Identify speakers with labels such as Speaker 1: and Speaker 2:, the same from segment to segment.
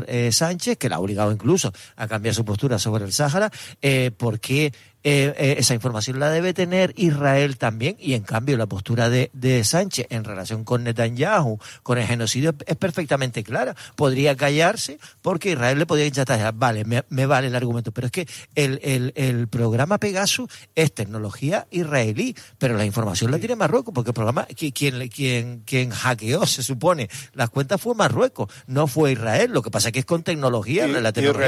Speaker 1: señor Sánchez, que la ha obligado incluso a cambiar su postura sobre el Sáhara, porque esa información la debe tener Israel también, y en cambio la postura de Sánchez en relación con Netanyahu, con el genocidio, es perfectamente clara. Podría callarse porque Israel le podría decir, vale, me vale el argumento, pero es que el programa Pegasus es tecnología israelí, pero la información la tiene Marruecos, porque el programa, quien hackeó, se supone, las cuentas fue Marruecos, no fue Israel. Lo que pasa es que es con tecnología. La tecnología,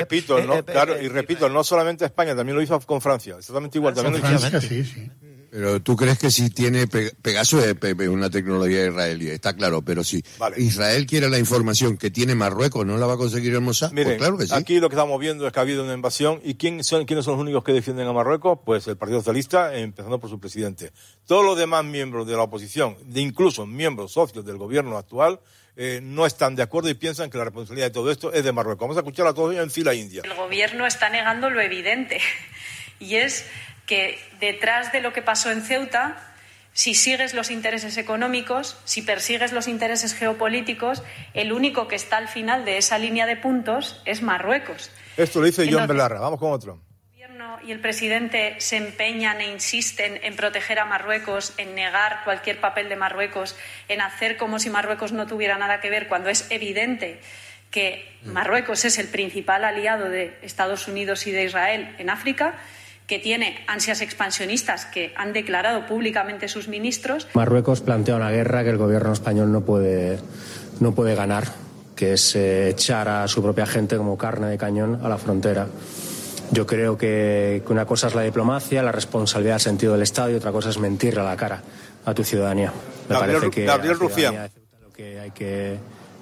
Speaker 2: y repito, no solamente España, también lo hizo con Francia. Exactamente igual, también
Speaker 3: Francia, sí.
Speaker 4: Pero tú crees que si tiene Pegasus es una tecnología israelí, está claro, pero si Israel quiere la información que tiene Marruecos, ¿no la va a conseguir el Mossad?
Speaker 2: Miren,
Speaker 4: pues claro que sí.
Speaker 2: Aquí lo que estamos viendo es que ha habido una invasión, y ¿quiénes son los únicos que defienden a Marruecos? Pues el Partido Socialista, empezando por su presidente. Todos los demás miembros de la oposición, incluso miembros socios del gobierno actual, no están de acuerdo y piensan que la responsabilidad de todo esto es de Marruecos. Vamos a escuchar a todos en fila india.
Speaker 5: El gobierno está negando lo evidente, y es que detrás de lo que pasó en Ceuta, si sigues los intereses económicos, si persigues los intereses geopolíticos, el único que está al final de esa línea de puntos es Marruecos.
Speaker 2: Esto lo dice John Belarra. Vamos con otro.
Speaker 5: El gobierno y el presidente se empeñan e insisten en proteger a Marruecos, en negar cualquier papel de Marruecos, en hacer como si Marruecos no tuviera nada que ver, cuando es evidente que Marruecos es el principal aliado de Estados Unidos y de Israel en África, que tiene ansias expansionistas que han declarado públicamente sus ministros.
Speaker 6: Marruecos plantea una guerra que el gobierno español no puede ganar, que es echar a su propia gente como carne de cañón a la frontera. Yo creo que una cosa es la diplomacia, la responsabilidad del sentido del Estado, y otra cosa es mentirle a la cara a tu ciudadanía.
Speaker 2: Gabriel Rufián.
Speaker 6: Lo que hay que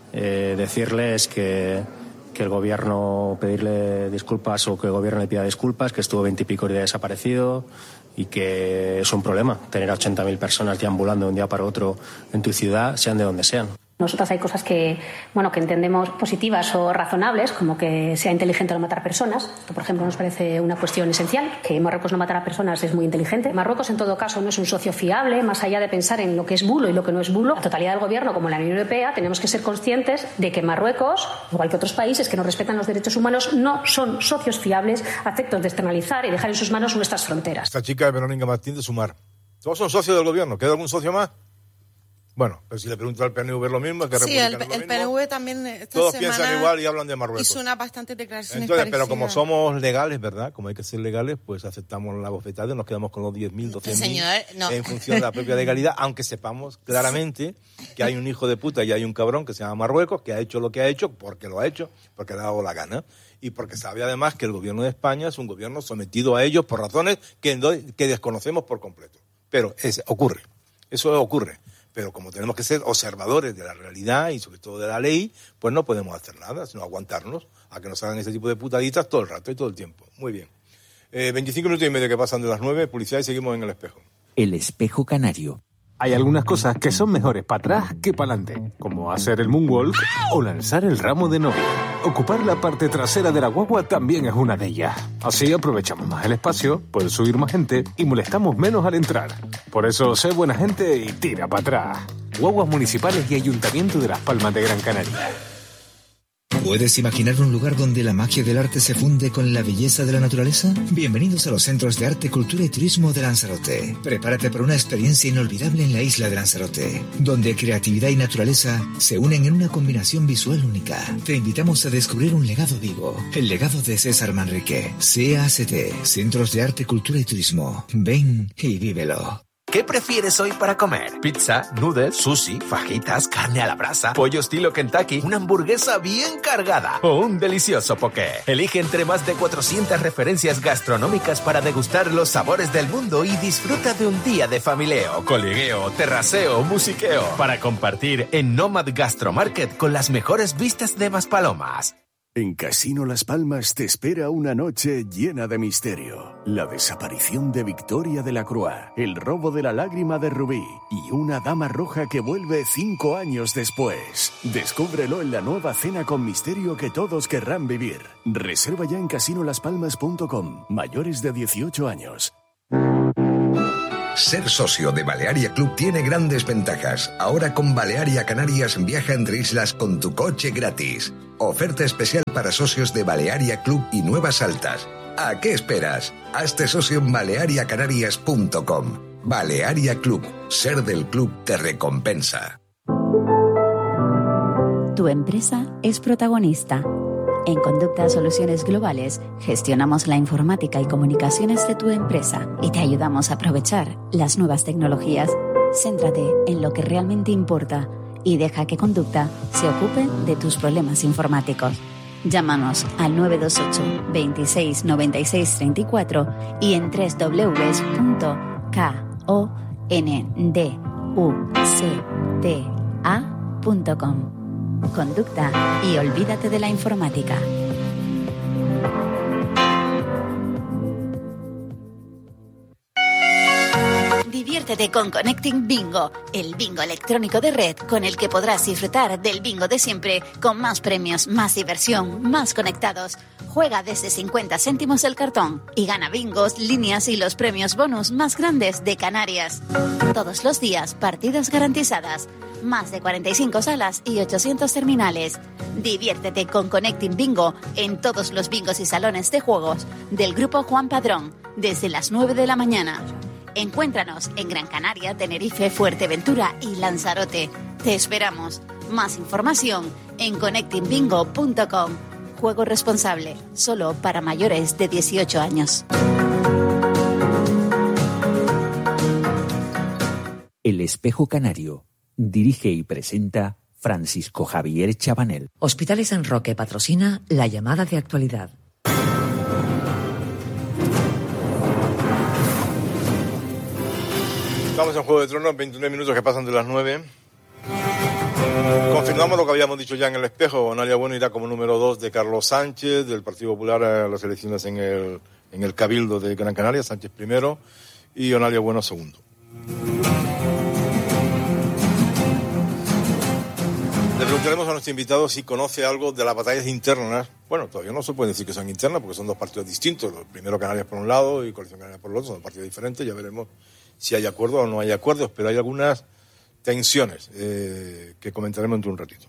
Speaker 6: decirle es que el gobierno pedirle disculpas, o que el gobierno le pida disculpas, que estuvo 20 y pico días desaparecido, y que es un problema tener a 80.000 personas deambulando de un día para otro en tu ciudad, sean de donde sean.
Speaker 7: Nosotras hay cosas que entendemos positivas o razonables, como que sea inteligente no matar personas. Esto, por ejemplo, nos parece una cuestión esencial. Que Marruecos no matara personas es muy inteligente. Marruecos, en todo caso, no es un socio fiable, más allá de pensar en lo que es bulo y lo que no es bulo. La totalidad del gobierno, como la Unión Europea, tenemos que ser conscientes de que Marruecos, igual que otros países que no respetan los derechos humanos, no son socios fiables a efectos de externalizar y dejar en sus manos nuestras fronteras.
Speaker 2: Esta chica de Verónica Martín de Sumar. Todos son socios del gobierno. ¿Queda algún socio más? Bueno, pero si le pregunto al PNV es lo mismo, que
Speaker 8: sí, el PNV también esta
Speaker 2: todos
Speaker 8: semana
Speaker 2: piensan igual y hablan de Marruecos.
Speaker 8: Hizo una bastante declaraciones
Speaker 2: Entonces,
Speaker 8: parecidas.
Speaker 2: pero como somos legales, ¿verdad? Como hay que ser legales, pues aceptamos la bofetada y nos quedamos con los 10.000, 12.000 en función de la propia legalidad, aunque sepamos claramente que hay un hijo de puta y hay un cabrón que se llama Marruecos, que ha hecho lo que ha hecho, porque lo ha hecho, porque le ha dado la gana, y porque sabe además que el gobierno de España es un gobierno sometido a ellos por razones que desconocemos por completo. Pero eso ocurre. Pero como tenemos que ser observadores de la realidad y sobre todo de la ley, pues no podemos hacer nada, sino aguantarnos a que nos hagan ese tipo de putaditas todo el rato y todo el tiempo. Muy bien. 25 minutos y medio que pasan de las 9, publicidad, y seguimos en El Espejo.
Speaker 9: El Espejo Canario.
Speaker 10: Hay algunas cosas que son mejores para atrás que para adelante, como hacer el moonwalk o lanzar el ramo de novia. Ocupar la parte trasera de la guagua también es una de ellas. Así aprovechamos más el espacio, puede subir más gente y molestamos menos al entrar. Por eso, sé buena gente y tira para atrás. Guaguas Municipales y Ayuntamiento de Las Palmas de Gran Canaria.
Speaker 9: ¿Puedes imaginar un lugar donde la magia del arte se funde con la belleza de la naturaleza? Bienvenidos a los Centros de Arte, Cultura y Turismo de Lanzarote. Prepárate para una experiencia inolvidable en la isla de Lanzarote, donde creatividad y naturaleza se unen en una combinación visual única. Te invitamos a descubrir un legado vivo, el legado de César Manrique. CACT, Centros de Arte, Cultura y Turismo. Ven y vívelo.
Speaker 11: ¿Qué prefieres hoy para comer? ¿Pizza, noodles, sushi, fajitas, carne a la brasa, pollo estilo Kentucky, una hamburguesa bien cargada o un delicioso poké? Elige entre más de 400 referencias gastronómicas para degustar los sabores del mundo y disfruta de un día de familieo, coligueo, terraceo, musiqueo para compartir en Nomad Gastromarket con las mejores vistas de Maspalomas.
Speaker 12: En Casino Las Palmas te espera una noche llena de misterio. La desaparición de Victoria de la Croix, el robo de la lágrima de Rubí y una dama roja que vuelve 5 años después. Descúbrelo en la nueva cena con misterio que todos querrán vivir. Reserva ya en casinolaspalmas.com. Mayores de 18 años.
Speaker 3: Ser socio de Balearia Club tiene grandes ventajas. Ahora con Balearia Canarias viaja entre islas con tu coche gratis. Oferta especial para socios de Balearia Club y Nuevas Altas. ¿A qué esperas? Hazte socio en baleariacanarias.com. Balearia Club. Ser del club te recompensa.
Speaker 13: Tu empresa es protagonista. En Conducta Soluciones Globales gestionamos la informática y comunicaciones de tu empresa y te ayudamos a aprovechar las nuevas tecnologías. Céntrate en lo que realmente importa y deja que Conducta se ocupe de tus problemas informáticos. Llámanos al 928 26 96 34 y en www.konducta.com. Conducta y olvídate de la informática. Diviértete con Connecting Bingo, el bingo electrónico de red con el que podrás disfrutar del bingo de siempre, con más premios, más diversión, más conectados. Juega desde 50 céntimos el cartón y gana bingos, líneas y los premios bonus más grandes de Canarias. Todos los días, partidas garantizadas. Más de 45 salas y 800 terminales. Diviértete con Connecting Bingo en todos los bingos y salones de juegos del Grupo Juan Padrón desde las 9 de la mañana. Encuéntranos en Gran Canaria, Tenerife, Fuerteventura y Lanzarote. Te esperamos. Más información en connectingbingo.com. Juego responsable, solo para mayores de 18 años.
Speaker 14: El Espejo Canario. Dirige y presenta Francisco Javier Chabanel.
Speaker 15: Hospitales San Roque patrocina la llamada de actualidad.
Speaker 2: Estamos en Juego de Tronos, 29 minutos que pasan de las 9. Confirmamos lo que habíamos dicho ya en El Espejo. Onalia Bueno irá como número 2 de Carlos Sánchez, del Partido Popular, a las elecciones en el Cabildo de Gran Canaria. Sánchez primero y Onalia Bueno segundo. Le preguntaremos a nuestro invitado si conoce algo de las batallas internas. Bueno, todavía no se puede decir que son internas porque son dos partidos distintos. Primero Canarias por un lado y Coalición Canaria por el otro. Son partidos diferentes. Ya veremos si hay acuerdos o no hay acuerdos, pero hay algunas tensiones que comentaremos dentro de un ratito.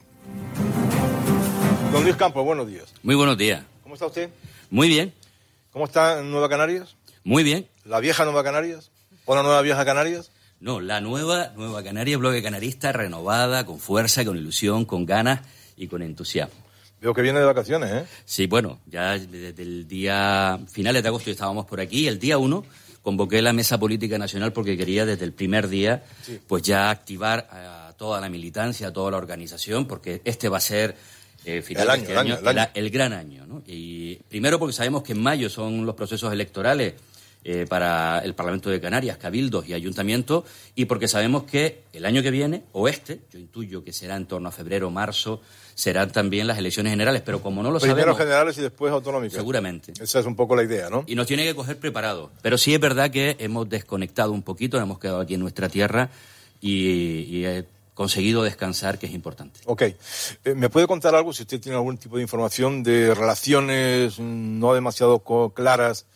Speaker 2: Don Luis Campos, buenos días.
Speaker 16: Muy buenos días.
Speaker 2: ¿Cómo está usted?
Speaker 16: Muy bien.
Speaker 2: ¿Cómo está Nueva Canarias?
Speaker 16: Muy bien.
Speaker 2: ¿La vieja Nueva Canarias? ¿O la nueva vieja Canarias?
Speaker 16: No, la Nueva Canarias, bloque canarista, renovada, con fuerza, con ilusión, con ganas y con entusiasmo.
Speaker 2: Veo que viene de vacaciones, ¿eh?
Speaker 16: Sí, bueno, ya desde el día finales de agosto ya estábamos por aquí. El día 1 convoqué la Mesa Política Nacional porque quería desde el primer día pues ya activar a toda la militancia, a toda la organización, porque este va a ser finales de este año el gran año, ¿no? Y primero porque sabemos que en mayo son los procesos electorales para el Parlamento de Canarias, cabildos y ayuntamientos, y porque sabemos que el año que viene, yo intuyo que será en torno a febrero o marzo, serán también las elecciones generales, pero como no lo sabemos...
Speaker 2: Primero generales y después autonómicas.
Speaker 16: Seguramente.
Speaker 2: Esa es un poco la idea, ¿no?
Speaker 16: Y nos tiene que coger preparados. Pero sí es verdad que hemos desconectado un poquito, nos hemos quedado aquí en nuestra tierra y he conseguido descansar, que es importante.
Speaker 2: Ok. ¿Me puede contar algo, si usted tiene algún tipo de información de relaciones no demasiado claras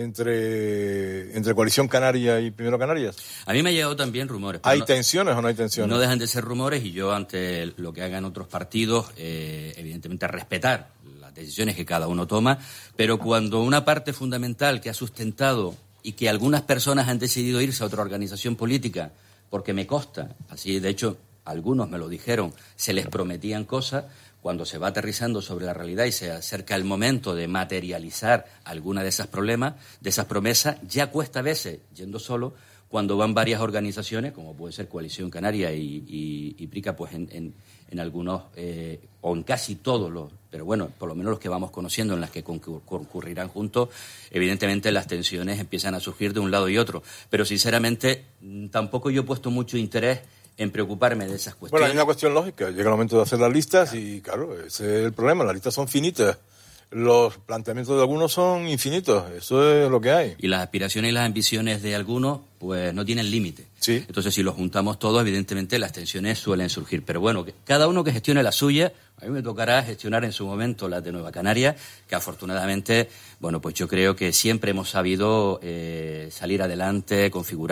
Speaker 2: entre Coalición Canaria y Primero Canarias?
Speaker 16: A mí me ha llegado también rumores.
Speaker 2: ¿Hay tensiones o no hay tensiones?
Speaker 16: No dejan de ser rumores y yo, ante lo que hagan otros partidos, evidentemente respetar las decisiones que cada uno toma, pero cuando una parte fundamental que ha sustentado y que algunas personas han decidido irse a otra organización política, porque me consta, así de hecho algunos me lo dijeron, se les prometían cosas, cuando se va aterrizando sobre la realidad y se acerca el momento de materializar alguna de esas promesas, ya cuesta a veces, yendo solo, cuando van varias organizaciones, como puede ser Coalición Canaria y PRICA, pues en algunos, o en casi todos los, pero bueno, por lo menos los que vamos conociendo, en las que concurrirán juntos, evidentemente las tensiones empiezan a surgir de un lado y otro. Pero sinceramente, tampoco yo he puesto mucho interés en preocuparme de esas cuestiones.
Speaker 2: Bueno, hay una cuestión lógica. Llega el momento de hacer las listas y, claro, ese es el problema. Las listas son finitas. Los planteamientos de algunos son infinitos. Eso es lo que hay.
Speaker 16: Y las aspiraciones y las ambiciones de algunos, pues, no tienen límite.
Speaker 2: Sí.
Speaker 16: Entonces, si los juntamos todos, evidentemente las tensiones suelen surgir. Pero bueno, cada uno que gestione la suya. A mí me tocará gestionar en su momento las de Nueva Canaria, que afortunadamente, bueno, pues yo creo que siempre hemos sabido salir adelante, configurar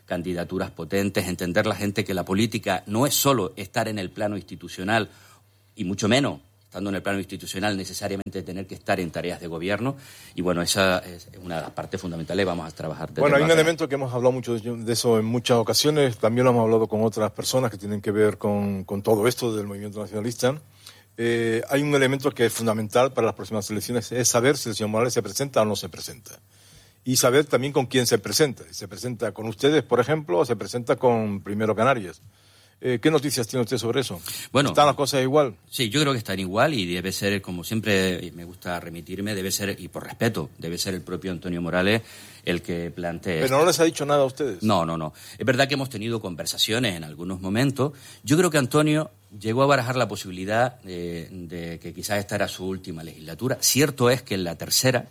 Speaker 16: candidaturas potentes, entender la gente que la política no es solo estar en el plano institucional, y mucho menos estando en el plano institucional necesariamente tener que estar en tareas de gobierno, y bueno, esa es una de las partes fundamentales. Vamos a trabajar.
Speaker 2: Bueno, hay un elemento que hemos hablado mucho de eso en muchas ocasiones, también lo hemos hablado con otras personas que tienen que ver con todo esto del movimiento nacionalista. Hay un elemento que es fundamental para las próximas elecciones, es saber si el señor Morales se presenta o no se presenta. Y saber también con quién se presenta. ¿Se presenta con ustedes, por ejemplo, o se presenta con Primero Canarias? ¿Qué noticias tiene usted sobre eso?
Speaker 16: Bueno,
Speaker 2: ¿están las cosas igual?
Speaker 16: Sí, yo creo que están igual y debe ser, como siempre me gusta remitirme, debe ser, y por respeto, debe ser el propio Antonio Morales el que plantee.
Speaker 2: ¿Pero no les ha dicho nada a ustedes?
Speaker 16: No. Es verdad que hemos tenido conversaciones en algunos momentos. Yo creo que Antonio llegó a barajar la posibilidad de que quizás esta era su última legislatura. Cierto es que en la tercera...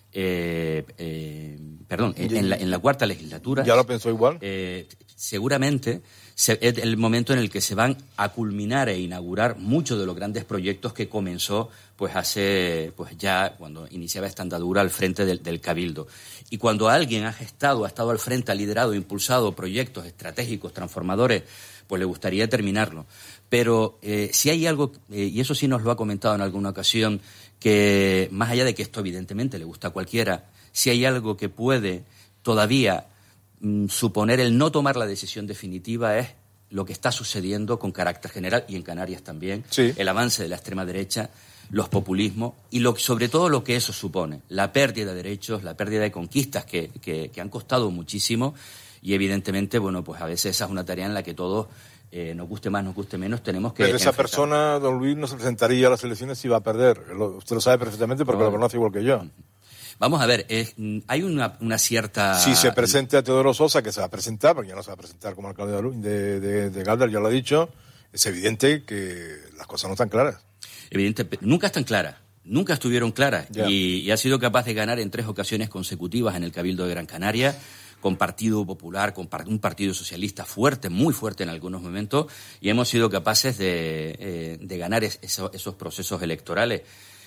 Speaker 16: en la cuarta legislatura...
Speaker 2: ¿Ya lo pensó igual?
Speaker 16: Seguramente es el momento en el que se van a culminar e inaugurar muchos de los grandes proyectos que comenzó ya cuando iniciaba esta andadura al frente del Cabildo. Y cuando alguien ha estado al frente, ha liderado, impulsado proyectos estratégicos, transformadores, pues le gustaría terminarlo. Pero si hay algo, y eso sí nos lo ha comentado en alguna ocasión, que más allá de que esto evidentemente le gusta a cualquiera, si hay algo que puede todavía suponer el no tomar la decisión definitiva es lo que está sucediendo con carácter general, y en Canarias también, sí. El avance de la extrema derecha, los populismos y sobre todo lo que eso supone, la pérdida de derechos, la pérdida de conquistas que han costado muchísimo, y evidentemente, bueno, pues a veces esa es una tarea en la que todos, nos guste más, nos guste menos, tenemos que...
Speaker 2: Pero esa persona, don Luis, no se presentaría a las elecciones si va a perder. Usted lo sabe perfectamente porque lo conoce igual que yo.
Speaker 16: Vamos a ver, hay una cierta...
Speaker 2: Si se presenta a Teodoro Sosa, que se va a presentar, porque ya no se va a presentar como alcalde de Galdar, ya lo ha dicho, es evidente que las cosas no están claras.
Speaker 16: Nunca están claras, nunca estuvieron claras, y ha sido capaz de ganar en 3 ocasiones consecutivas en el Cabildo de Gran Canaria, con Partido Popular, con un Partido Socialista fuerte, muy fuerte en algunos momentos, y hemos sido capaces de ganar esos procesos electorales.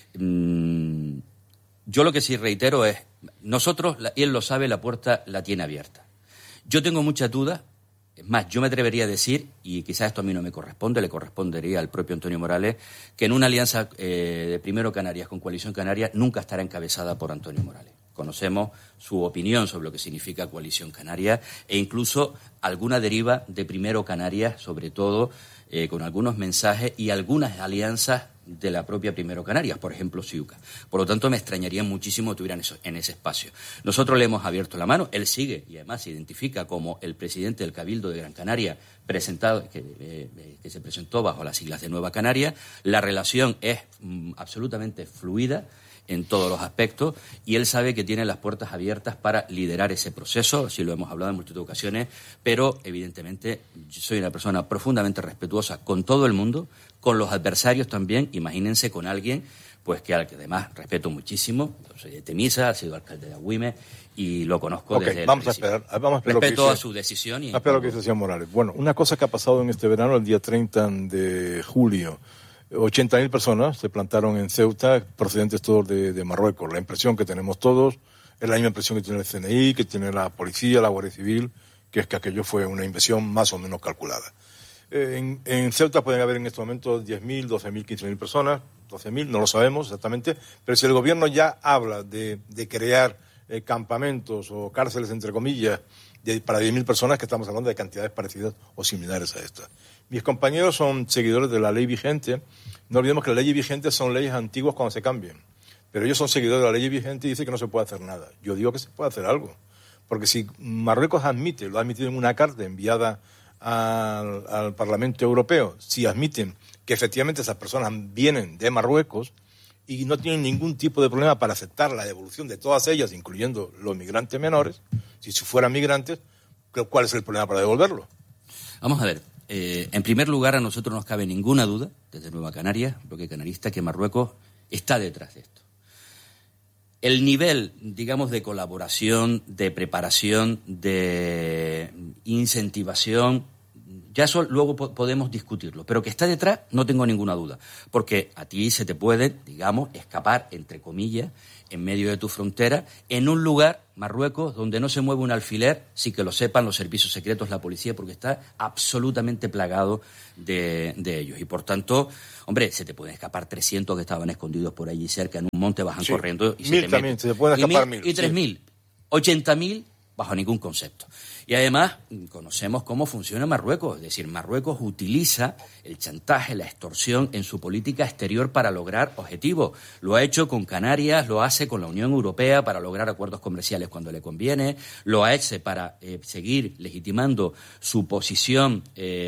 Speaker 16: Yo lo que sí reitero es, nosotros, y él lo sabe, la puerta la tiene abierta. Yo tengo muchas dudas, es más, yo me atrevería a decir, y quizás esto a mí no me corresponde, le correspondería al propio Antonio Morales, que en una alianza de Primero Canarias con Coalición Canaria nunca estará encabezada por Antonio Morales. Conocemos su opinión sobre lo que significa Coalición Canaria e incluso alguna deriva de Primero Canarias, sobre todo con algunos mensajes y algunas alianzas de la propia Primero Canarias, por ejemplo, Ciuca. Por lo tanto, me extrañaría muchísimo que estuvieran en ese espacio. Nosotros le hemos abierto la mano, él sigue y además se identifica como el presidente del Cabildo de Gran Canaria, que se presentó bajo las siglas de Nueva Canaria. La relación es absolutamente fluida en todos los aspectos, y él sabe que tiene las puertas abiertas para liderar ese proceso, así lo hemos hablado en multitud de ocasiones, pero evidentemente yo soy una persona profundamente respetuosa con todo el mundo, con los adversarios también. Imagínense con alguien pues que al que además respeto muchísimo. Yo soy de Temisa, he sido alcalde de Agüime y lo conozco desde
Speaker 2: vamos a esperar
Speaker 16: respeto a su decisión.
Speaker 2: A esperar lo que dice el señor Morales. Bueno, una cosa que ha pasado en este verano, el día 30 de julio, 80.000 personas se plantaron en Ceuta, procedentes todos de Marruecos. La impresión que tenemos todos es la misma impresión que tiene el CNI, que tiene la policía, la Guardia Civil, que es que aquello fue una invasión más o menos calculada. En Ceuta pueden haber en este momento 10.000, 12.000, 15.000 personas, 12.000, no lo sabemos exactamente, pero si el gobierno ya habla de crear campamentos o cárceles, entre comillas, para 10.000 personas, que estamos hablando de cantidades parecidas o similares a estas. Mis compañeros son seguidores de la ley vigente. No olvidemos que las leyes vigentes son leyes antiguas cuando se cambian, pero ellos son seguidores de la ley vigente y dicen que no se puede hacer nada. Yo digo que se puede hacer algo, porque si Marruecos admite, lo ha admitido en una carta enviada al Parlamento Europeo, si admiten que efectivamente esas personas vienen de Marruecos y no tienen ningún tipo de problema para aceptar la devolución de todas ellas, incluyendo los migrantes menores, si fueran migrantes, ¿cuál es el problema para devolverlo?
Speaker 16: Vamos a ver. En primer lugar, a nosotros no nos cabe ninguna duda, desde Nueva Canaria, bloque canarista, que Marruecos está detrás de esto. El nivel, digamos, de colaboración, de preparación, de incentivación, Ya eso luego podemos discutirlo. Pero que está detrás, no tengo ninguna duda. Porque a ti se te puede, digamos, escapar, entre comillas, en medio de tu frontera, en un lugar, Marruecos, donde no se mueve un alfiler, sí que lo sepan los servicios secretos, la policía, porque está absolutamente plagado de ellos. Y por tanto, hombre, se te pueden escapar 300 que estaban escondidos por allí cerca, en un monte, bajan corriendo. Y
Speaker 2: 1000 también, se te pueden escapar 1000.
Speaker 16: Y 3000, 80.000, bajo ningún concepto. Y además conocemos cómo funciona Marruecos, es decir, Marruecos utiliza el chantaje, la extorsión en su política exterior para lograr objetivos. Lo ha hecho con Canarias, lo hace con la Unión Europea para lograr acuerdos comerciales cuando le conviene, lo ha hecho para seguir legitimando su posición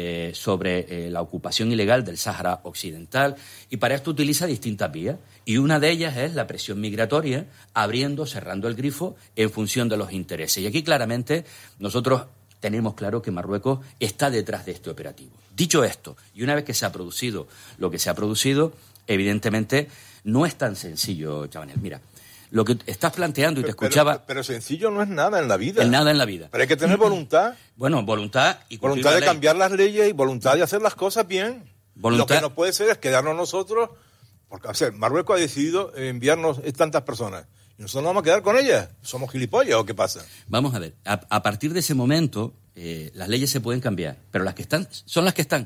Speaker 16: sobre la ocupación ilegal del Sáhara Occidental, y para esto utiliza distintas vías. Y una de ellas es la presión migratoria, abriendo, cerrando el grifo en función de los intereses. Y aquí claramente nosotros tenemos claro que Marruecos está detrás de este operativo. Dicho esto, y una vez que se ha producido lo que se ha producido, evidentemente no es tan sencillo, Chabanel. Mira, lo que estás planteando, y te escuchaba...
Speaker 2: Pero sencillo no es nada en la vida.
Speaker 16: Es nada en la vida.
Speaker 2: Pero hay que tener voluntad.
Speaker 16: Bueno, voluntad y
Speaker 2: voluntad de cambiar las leyes y voluntad de hacer las cosas bien. Lo que no puede ser es quedarnos nosotros... Porque, o sea, Marruecos ha decidido enviarnos tantas personas. ¿Y nosotros nos vamos a quedar con ellas? ¿Somos gilipollas o qué pasa?
Speaker 16: Vamos a ver. A partir de ese momento, las leyes se pueden cambiar. Pero las que están son las que están.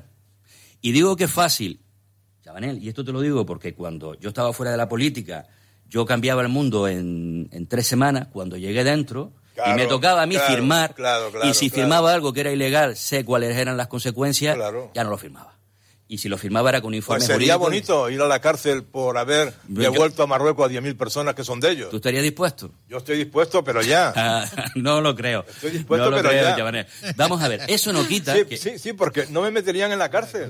Speaker 16: Y digo que es fácil, Chabanel, y esto te lo digo porque cuando yo estaba fuera de la política, yo cambiaba el mundo en 3 semanas. Cuando llegué dentro... Claro, y me tocaba a mí firmar. Y si firmaba algo que era ilegal, sé cuáles eran las consecuencias, ya no lo firmaba. Y si lo firmaba era con un informe
Speaker 2: pues sería
Speaker 16: jurídico.
Speaker 2: Bonito ir a la cárcel por haber devuelto a Marruecos a 10.000 personas que son de ellos.
Speaker 16: ¿Tú estarías dispuesto?
Speaker 2: Yo estoy dispuesto, pero ya.
Speaker 16: No lo creo.
Speaker 2: Estoy dispuesto,
Speaker 16: no
Speaker 2: pero
Speaker 16: creo,
Speaker 2: ya.
Speaker 16: Chabanel. Vamos a ver, eso no quita...
Speaker 2: Sí, porque no me meterían en la cárcel.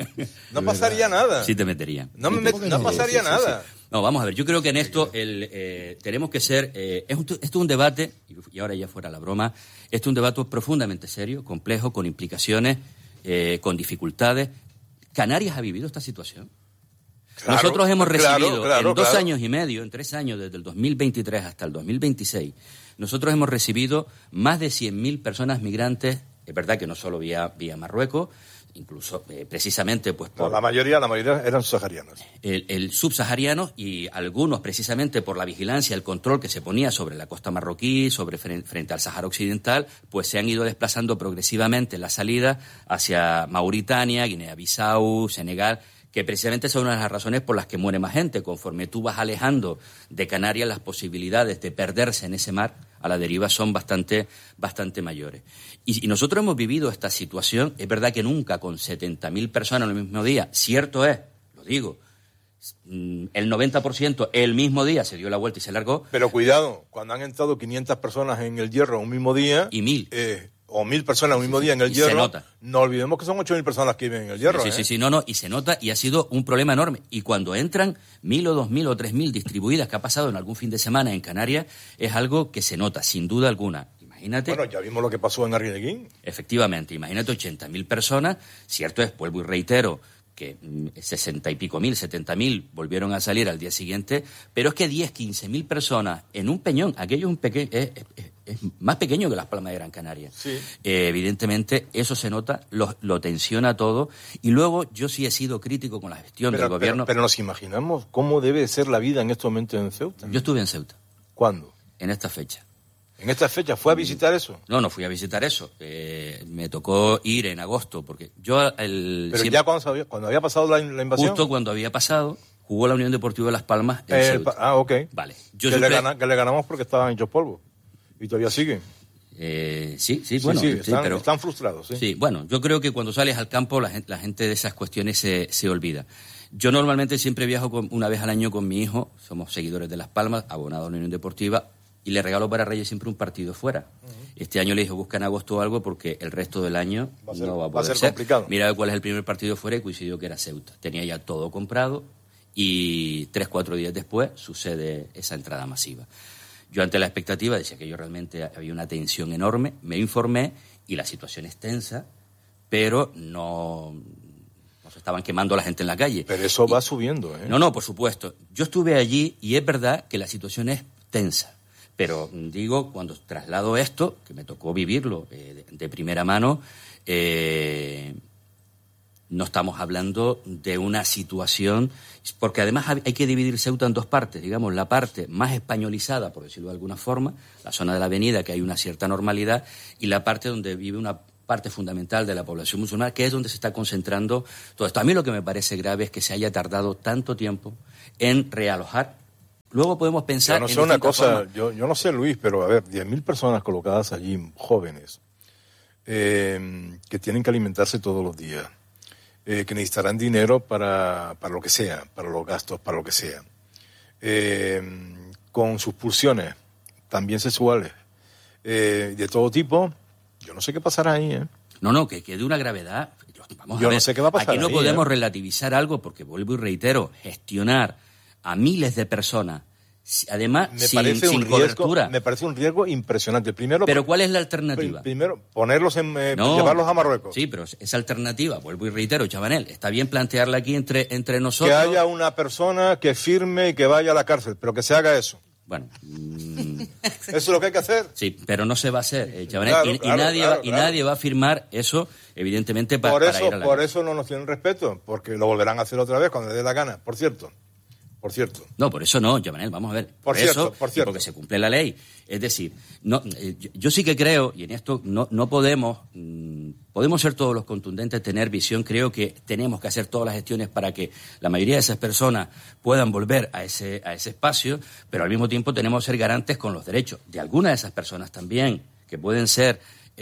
Speaker 2: No pasaría nada.
Speaker 16: Sí te meterían.
Speaker 2: No pasaría nada.
Speaker 16: No, vamos a ver, yo creo que en esto tenemos que ser... esto es un debate, y ahora ya fuera la broma, esto es un debate profundamente serio, complejo, con implicaciones, con dificultades. ¿Canarias ha vivido esta situación? Claro, nosotros hemos recibido en 2 años y medio, en 3 años, desde el 2023 hasta el 2026, nosotros hemos recibido más de 100.000 personas migrantes, es verdad que no solo vía Marruecos, incluso precisamente pues por...
Speaker 2: La mayoría eran subsaharianos.
Speaker 16: El subsahariano, y algunos precisamente por la vigilancia, el control que se ponía sobre la costa marroquí, frente al Sáhara Occidental, pues se han ido desplazando progresivamente la salida hacia Mauritania, Guinea-Bissau, Senegal, que precisamente son una de las razones por las que muere más gente. Conforme tú vas alejando de Canarias, las posibilidades de perderse en ese mar a la deriva son bastante mayores. Y nosotros hemos vivido esta situación, es verdad que nunca con 70.000 personas en el mismo día, cierto es, lo digo, el 90% el mismo día se dio la vuelta y se largó.
Speaker 2: Pero cuidado, cuando han entrado 500 personas en el Hierro un mismo día...
Speaker 16: Y 1.000.
Speaker 2: O 1.000 personas un mismo día en el Hierro,
Speaker 16: se nota.
Speaker 2: No olvidemos que son 8.000 personas que viven en el Hierro.
Speaker 16: Sí, y se nota, y ha sido un problema enorme. Y cuando entran 1.000 o 2.000 o 3.000 distribuidas, que ha pasado en algún fin de semana en Canarias, es algo que se nota, sin duda alguna. Imagínate.
Speaker 2: Bueno, ya vimos lo que pasó en Arrieneguín.
Speaker 16: Efectivamente, imagínate 80.000 personas, cierto es, vuelvo y reitero, que 60 y pico mil, 70.000 volvieron a salir al día siguiente, pero es que 10, 15.000 personas en un peñón, aquello es más pequeño que Las Palmas de Gran Canaria.
Speaker 2: Sí.
Speaker 16: Evidentemente, eso se nota, lo tensiona todo, y luego yo sí he sido crítico con la gestión del gobierno.
Speaker 2: Pero nos imaginamos cómo debe ser la vida en estos momentos en Ceuta.
Speaker 16: Yo estuve en Ceuta.
Speaker 2: ¿Cuándo?
Speaker 16: En esta fecha.
Speaker 2: ¿En esta fecha fue a visitar eso?
Speaker 16: No fui a visitar eso. Me tocó ir en agosto, porque yo...
Speaker 2: Pero ya cuando había pasado la invasión.
Speaker 16: Justo cuando había pasado, jugó la Unión Deportiva de Las Palmas en Ceuta.
Speaker 2: Ok.
Speaker 16: Vale.
Speaker 2: Que le ganamos porque estaban hechos polvo. Y todavía siguen. Están frustrados.
Speaker 16: Sí, bueno, yo creo que cuando sales al campo la gente de esas cuestiones se olvida. Yo normalmente siempre viajo una vez al año con mi hijo, somos seguidores de Las Palmas, abonados a la Unión Deportiva, y le regalo para Reyes siempre un partido fuera. Este año le dije, busca en agosto algo porque el resto del año no va a poder ser.
Speaker 2: Complicado.
Speaker 16: Mira cuál es el primer partido fuera y coincidió que era Ceuta. Tenía ya todo comprado y 3-4 días después sucede esa entrada masiva. Yo ante la expectativa decía que yo realmente había una tensión enorme, me informé y la situación es tensa, pero no se estaban quemando a la gente en la calle.
Speaker 2: Pero eso va subiendo, ¿eh?
Speaker 16: No, por supuesto. Yo estuve allí y es verdad que la situación es tensa. Pero digo, cuando traslado esto, que me tocó vivirlo de primera mano, no estamos hablando de una situación, porque además hay que dividir Ceuta en dos partes, digamos, la parte más españolizada, por decirlo de alguna forma, la zona de la avenida, que hay una cierta normalidad, y la parte donde vive una parte fundamental de la población musulmana, que es donde se está concentrando todo esto. A mí lo que me parece grave es que se haya tardado tanto tiempo en realojar. Luego podemos pensar...
Speaker 2: Yo no sé una cosa, yo no sé, Luis, pero a ver, 10.000 personas colocadas allí, jóvenes, que tienen que alimentarse todos los días, que necesitarán dinero para lo que sea, para los gastos, para lo que sea, con sus pulsiones, también sexuales, de todo tipo. Yo no sé qué pasará ahí, ¿eh?
Speaker 16: No, que de una gravedad. Vamos
Speaker 2: yo
Speaker 16: a ver,
Speaker 2: no sé qué va a pasar.
Speaker 16: Aquí no
Speaker 2: ahí,
Speaker 16: podemos relativizar algo, porque vuelvo y reitero, gestionar a miles de personas, además sin cobertura.
Speaker 2: Me parece un riesgo impresionante. Primero,
Speaker 16: pero ¿cuál es la alternativa?
Speaker 2: Primero, ponerlos llevarlos a Marruecos.
Speaker 16: Sí, pero esa alternativa, vuelvo y reitero, Chabanel, está bien plantearla aquí entre nosotros.
Speaker 2: Que haya una persona que firme y que vaya a la cárcel, pero que se haga eso.
Speaker 16: Bueno,
Speaker 2: ¿eso es lo que hay que hacer?
Speaker 16: Sí, pero no se va a hacer, Chabanel, nadie va a firmar eso, evidentemente, para ir a la
Speaker 2: Por eso no nos tienen respeto, porque lo volverán a hacer otra vez cuando les dé la gana, por cierto. No,
Speaker 16: por eso no, Chabanel, vamos a ver.
Speaker 2: Por cierto.
Speaker 16: Porque se cumple la ley. Es decir, yo sí que creo, y en esto no podemos ser todos los contundentes, tener visión. Creo que tenemos que hacer todas las gestiones para que la mayoría de esas personas puedan volver a ese espacio, pero al mismo tiempo tenemos que ser garantes con los derechos de algunas de esas personas también, que pueden ser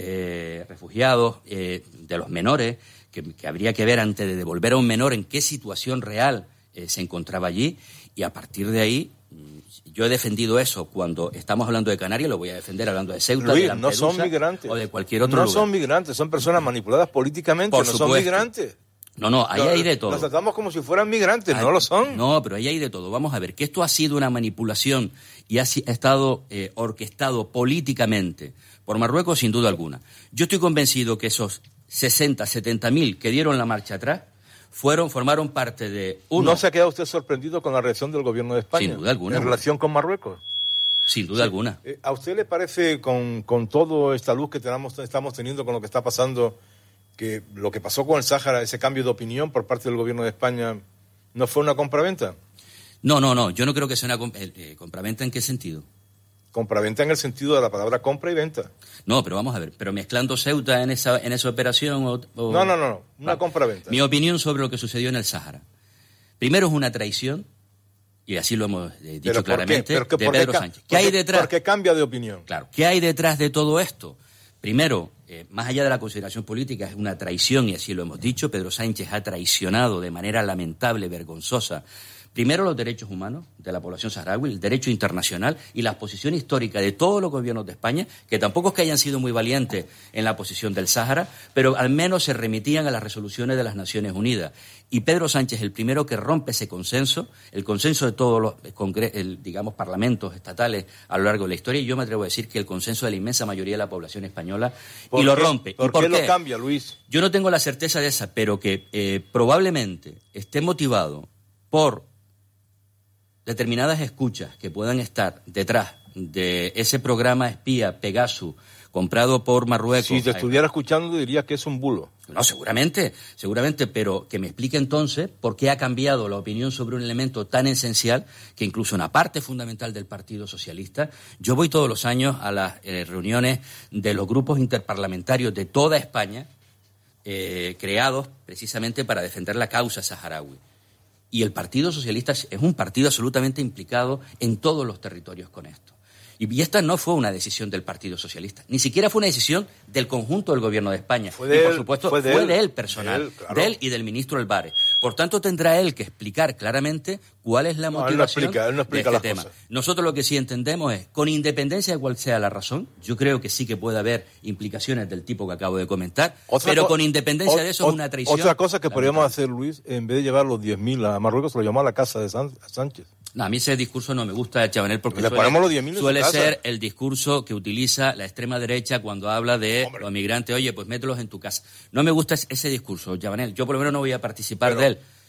Speaker 16: refugiados, de los menores, que habría que ver antes de devolver a un menor en qué situación real se encontraba allí, y a partir de ahí yo he defendido eso cuando estamos hablando de Canarias, lo voy a defender hablando de Ceuta,
Speaker 2: Luis,
Speaker 16: de Lampedusa,
Speaker 2: no son migrantes,
Speaker 16: o de cualquier otro lugar.
Speaker 2: No son migrantes, son personas manipuladas políticamente,
Speaker 16: Por
Speaker 2: no
Speaker 16: supuesto.
Speaker 2: son migrantes.
Speaker 16: No, ahí hay de todo.
Speaker 2: Los tratamos como si fueran migrantes, no lo son.
Speaker 16: No, pero ahí hay de todo. Vamos a ver, que esto ha sido una manipulación y ha estado orquestado políticamente por Marruecos, sin duda alguna. Yo estoy convencido que esos 60, 70.000 que dieron la marcha atrás formaron parte de
Speaker 2: ¿No se ha quedado usted sorprendido con la reacción del gobierno de España?
Speaker 16: Sin duda alguna.
Speaker 2: ¿En relación con Marruecos?
Speaker 16: Sin duda alguna.
Speaker 2: ¿A usted le parece, con toda esta luz que estamos teniendo con lo que está pasando, que lo que pasó con el Sáhara, ese cambio de opinión por parte del gobierno de España, no fue una compraventa?
Speaker 16: No, yo no creo que sea una compraventa. ¿En qué sentido?
Speaker 2: Compraventa en el sentido de la palabra compra y venta.
Speaker 16: No, pero vamos a ver, pero mezclando Ceuta en esa operación o...
Speaker 2: No, una compraventa.
Speaker 16: Mi opinión sobre lo que sucedió en el Sáhara. Primero, es una traición, y así lo hemos dicho claramente, de Pedro Sánchez. ¿Qué hay detrás?
Speaker 2: Porque cambia de opinión.
Speaker 16: Claro, ¿qué hay detrás de todo esto? Primero, más allá de la consideración política, es una traición, y así lo hemos dicho. Pedro Sánchez ha traicionado de manera lamentable, vergonzosa, primero los derechos humanos de la población saharaui, el derecho internacional y la posición histórica de todos los gobiernos de España, que tampoco es que hayan sido muy valientes en la posición del Sáhara, pero al menos se remitían a las resoluciones de las Naciones Unidas. Y Pedro Sánchez, el primero que rompe ese consenso, el consenso de todos los parlamentos estatales a lo largo de la historia, y yo me atrevo a decir que el consenso de la inmensa mayoría de la población española, y lo rompe.
Speaker 2: ¿Por qué lo cambia, Luis?
Speaker 16: Yo no tengo la certeza de esa, pero que probablemente esté motivado por determinadas escuchas que puedan estar detrás de ese programa espía Pegasus comprado por Marruecos.
Speaker 2: Si te estuviera escuchando dirías que es un bulo.
Speaker 16: No, seguramente, pero que me explique entonces por qué ha cambiado la opinión sobre un elemento tan esencial que incluso una parte fundamental del Partido Socialista. Yo voy todos los años a las reuniones de los grupos interparlamentarios de toda España, creados precisamente para defender la causa saharaui. Y el Partido Socialista es un partido absolutamente implicado en todos los territorios con esto. Y esta no fue una decisión del Partido Socialista, ni siquiera fue una decisión del conjunto del Gobierno de España. Por supuesto, fue de él personal, de él y del ministro Álvarez. Por tanto, tendrá él que explicar claramente cuál es la motivación
Speaker 2: él no explica
Speaker 16: de este tema. Nosotros lo que sí entendemos es, con independencia de cuál sea la razón, yo creo que sí que puede haber implicaciones del tipo que acabo de comentar, pero con independencia de eso es una traición.
Speaker 2: Otra cosa que podríamos hacer, Luis, en vez de llevar los 10.000 a Marruecos, lo llamamos a la casa de Sánchez.
Speaker 16: No, a mí ese discurso no me gusta, Chabanel, porque
Speaker 2: suele
Speaker 16: ser el discurso que utiliza la extrema derecha cuando habla de los migrantes. Oye, pues mételos en tu casa. No me gusta ese discurso, Chabanel. Yo por lo menos no voy a participar de él.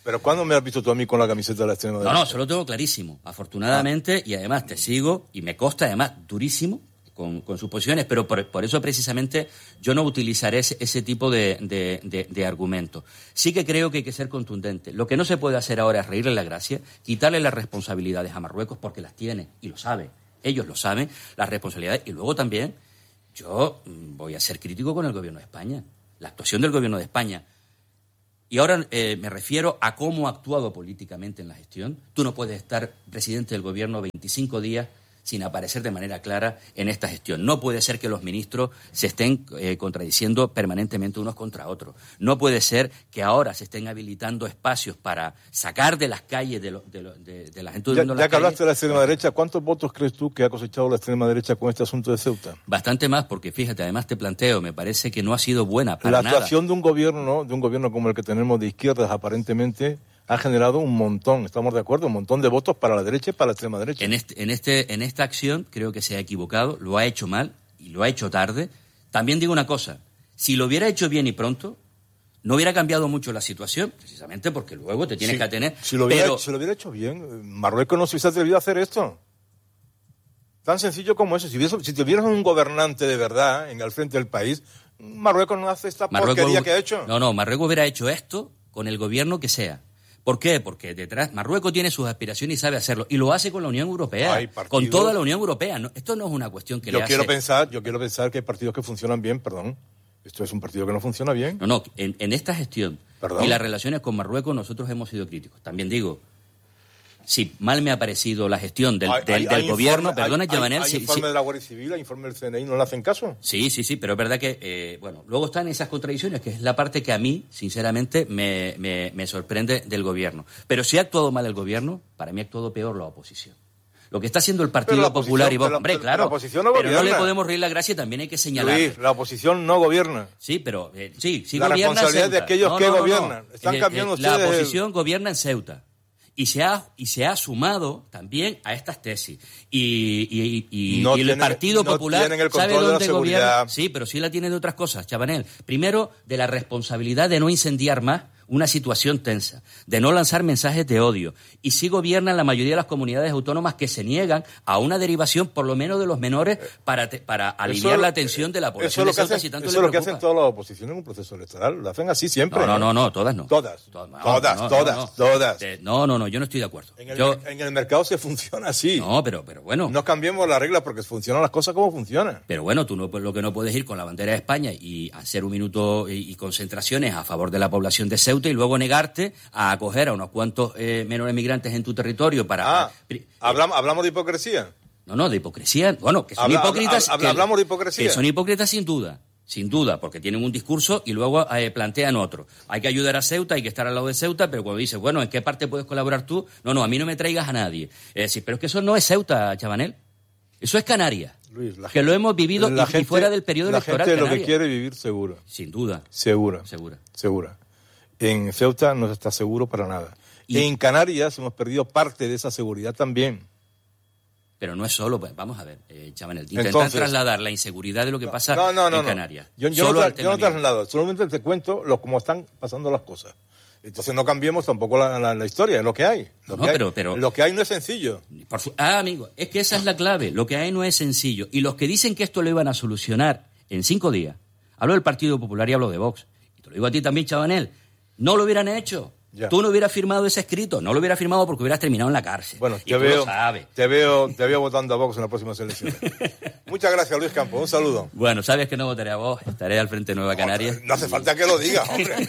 Speaker 2: ¿Pero cuándo me has visto tú a mí con la camiseta de la extrema derecha?
Speaker 16: No, eso lo tengo clarísimo, afortunadamente, y además te sigo, y me consta además durísimo con sus posiciones, pero por eso precisamente yo no utilizaré ese tipo de argumentos. Sí que creo que hay que ser contundente. Lo que no se puede hacer ahora es reírle la gracia, quitarle las responsabilidades a Marruecos, porque las tiene, y lo sabe. Ellos lo saben, las responsabilidades. Y luego también yo voy a ser crítico con el gobierno de España, la actuación del gobierno de España. Y ahora me refiero a cómo ha actuado políticamente en la gestión. Tú no puedes estar presidente del gobierno 25 días sin aparecer de manera clara en esta gestión. No puede ser que los ministros se estén contradiciendo permanentemente unos contra otros. No puede ser que ahora se estén habilitando espacios para sacar de las calles de la gente durmiendo en las calles.
Speaker 2: Ya que hablaste de la extrema derecha, ¿cuántos votos crees tú que ha cosechado la extrema derecha con este asunto de Ceuta?
Speaker 16: Bastante más, porque fíjate, además te planteo, me parece que no ha sido buena para nada.
Speaker 2: La actuación de un gobierno como el que tenemos de izquierdas aparentemente ha generado un montón, estamos de acuerdo, un montón de votos para la derecha y para la extrema derecha.
Speaker 16: En esta acción creo que se ha equivocado, lo ha hecho mal y lo ha hecho tarde. También digo una cosa, si lo hubiera hecho bien y pronto, no hubiera cambiado mucho la situación, precisamente porque luego te tienes que atener.
Speaker 2: Si lo hubiera hecho bien, Marruecos no se hubiese atrevido a hacer esto. Tan sencillo como eso. Si tuvieras un gobernante de verdad en el frente del país, Marruecos no hace esta porquería que ha hecho.
Speaker 16: No, Marruecos hubiera hecho esto con el gobierno que sea. ¿Por qué? Porque detrás Marruecos tiene sus aspiraciones y sabe hacerlo. Y lo hace con la Unión Europea, con toda la Unión Europea. No, esto no es una cuestión que
Speaker 2: yo quiero pensar que hay partidos que funcionan bien, perdón. Esto es un partido que no funciona bien.
Speaker 16: No, en esta gestión y las relaciones con Marruecos nosotros hemos sido críticos. También digo, si mal me ha parecido la gestión del gobierno, perdona, Chabanel.
Speaker 2: ¿Hay informe de la Guardia Civil, hay informe del CNI, no le hacen caso?
Speaker 16: Sí, pero es verdad que, luego están esas contradicciones, que es la parte que a mí, sinceramente, me sorprende del gobierno. Pero si ha actuado mal el gobierno, para mí ha actuado peor la oposición. Lo que está haciendo el Partido Popular y Vox, hombre, claro,
Speaker 2: la oposición no gobierna.
Speaker 16: Pero no le podemos reír la gracia, también hay que señalar.
Speaker 2: Luis, la oposición no gobierna.
Speaker 16: Sí, pero sí
Speaker 2: la
Speaker 16: gobierna
Speaker 2: responsabilidad
Speaker 16: Ceuta.
Speaker 2: de aquellos que gobiernan. Están cambiando ustedes.
Speaker 16: La oposición gobierna en Ceuta. Y se ha sumado también a estas tesis. Y el Partido Popular
Speaker 2: tienen el control
Speaker 16: sabe
Speaker 2: de
Speaker 16: dónde
Speaker 2: la
Speaker 16: gobierna.
Speaker 2: seguridad.
Speaker 16: Sí, pero sí la tiene de otras cosas, Chabanel. Primero, de la responsabilidad de no incendiar más una situación tensa, de no lanzar mensajes de odio. Y sí gobiernan la mayoría de las comunidades autónomas que se niegan a una derivación, por lo menos de los menores, para aliviar la tensión de la población de Ceuta, si tanto le preocupa.
Speaker 2: Eso es lo que hacen todas las oposiciones en un proceso electoral. Lo hacen así siempre.
Speaker 16: No, todas no.
Speaker 2: Todas.
Speaker 16: No, yo no estoy de acuerdo.
Speaker 2: En el mercado se funciona así.
Speaker 16: No, pero bueno.
Speaker 2: No cambiemos las reglas porque funcionan las cosas como funcionan.
Speaker 16: Pero bueno, tú lo que no puedes ir con la bandera de España y hacer un minuto y concentraciones a favor de la población de Ceuta y luego negarte a acoger a unos cuantos menores migrantes en tu territorio para...
Speaker 2: ¿Hablamos de hipocresía?
Speaker 16: No, de hipocresía. Bueno, que son hipócritas...
Speaker 2: ¿Hablamos de hipocresía?
Speaker 16: Que son hipócritas sin duda, porque tienen un discurso y luego plantean otro. Hay que ayudar a Ceuta, hay que estar al lado de Ceuta, pero cuando dices, bueno, ¿en qué parte puedes colaborar tú? No, a mí no me traigas a nadie. Es decir, pero es que eso no es Ceuta, Chabanel. Eso es Canarias.
Speaker 2: Luis,
Speaker 16: lo hemos vivido y fuera del periodo electoral.
Speaker 2: La gente
Speaker 16: Canarias.
Speaker 2: lo que quiere vivir seguro.
Speaker 16: Sin duda.
Speaker 2: Segura. En Ceuta no está seguro para nada. En Canarias hemos perdido parte de esa seguridad también.
Speaker 16: Pero no es solo, pues, vamos a ver, Chabanel, intentar trasladar la inseguridad de lo que pasa en Canarias.
Speaker 2: Yo no traslado, solamente te cuento cómo están pasando las cosas. Entonces no cambiemos tampoco la historia, es lo que hay. Lo que hay no es sencillo.
Speaker 16: Amigo, es que esa es la clave. Lo que hay no es sencillo. Y los que dicen que esto lo iban a solucionar en 5 días, hablo del Partido Popular y hablo de Vox, y te lo digo a ti también, Chabanel, no lo hubieran hecho. Ya. Tú no hubieras firmado ese escrito, no lo hubieras firmado porque hubieras terminado en la cárcel.
Speaker 2: Bueno,
Speaker 16: te
Speaker 2: veo votando a Vox en las próximas elecciones. Muchas gracias, Luis Campos. Un saludo.
Speaker 16: Bueno, sabes que no votaré a Vox, estaré al frente de Nueva Canarias.
Speaker 2: No hace falta que lo digas, hombre.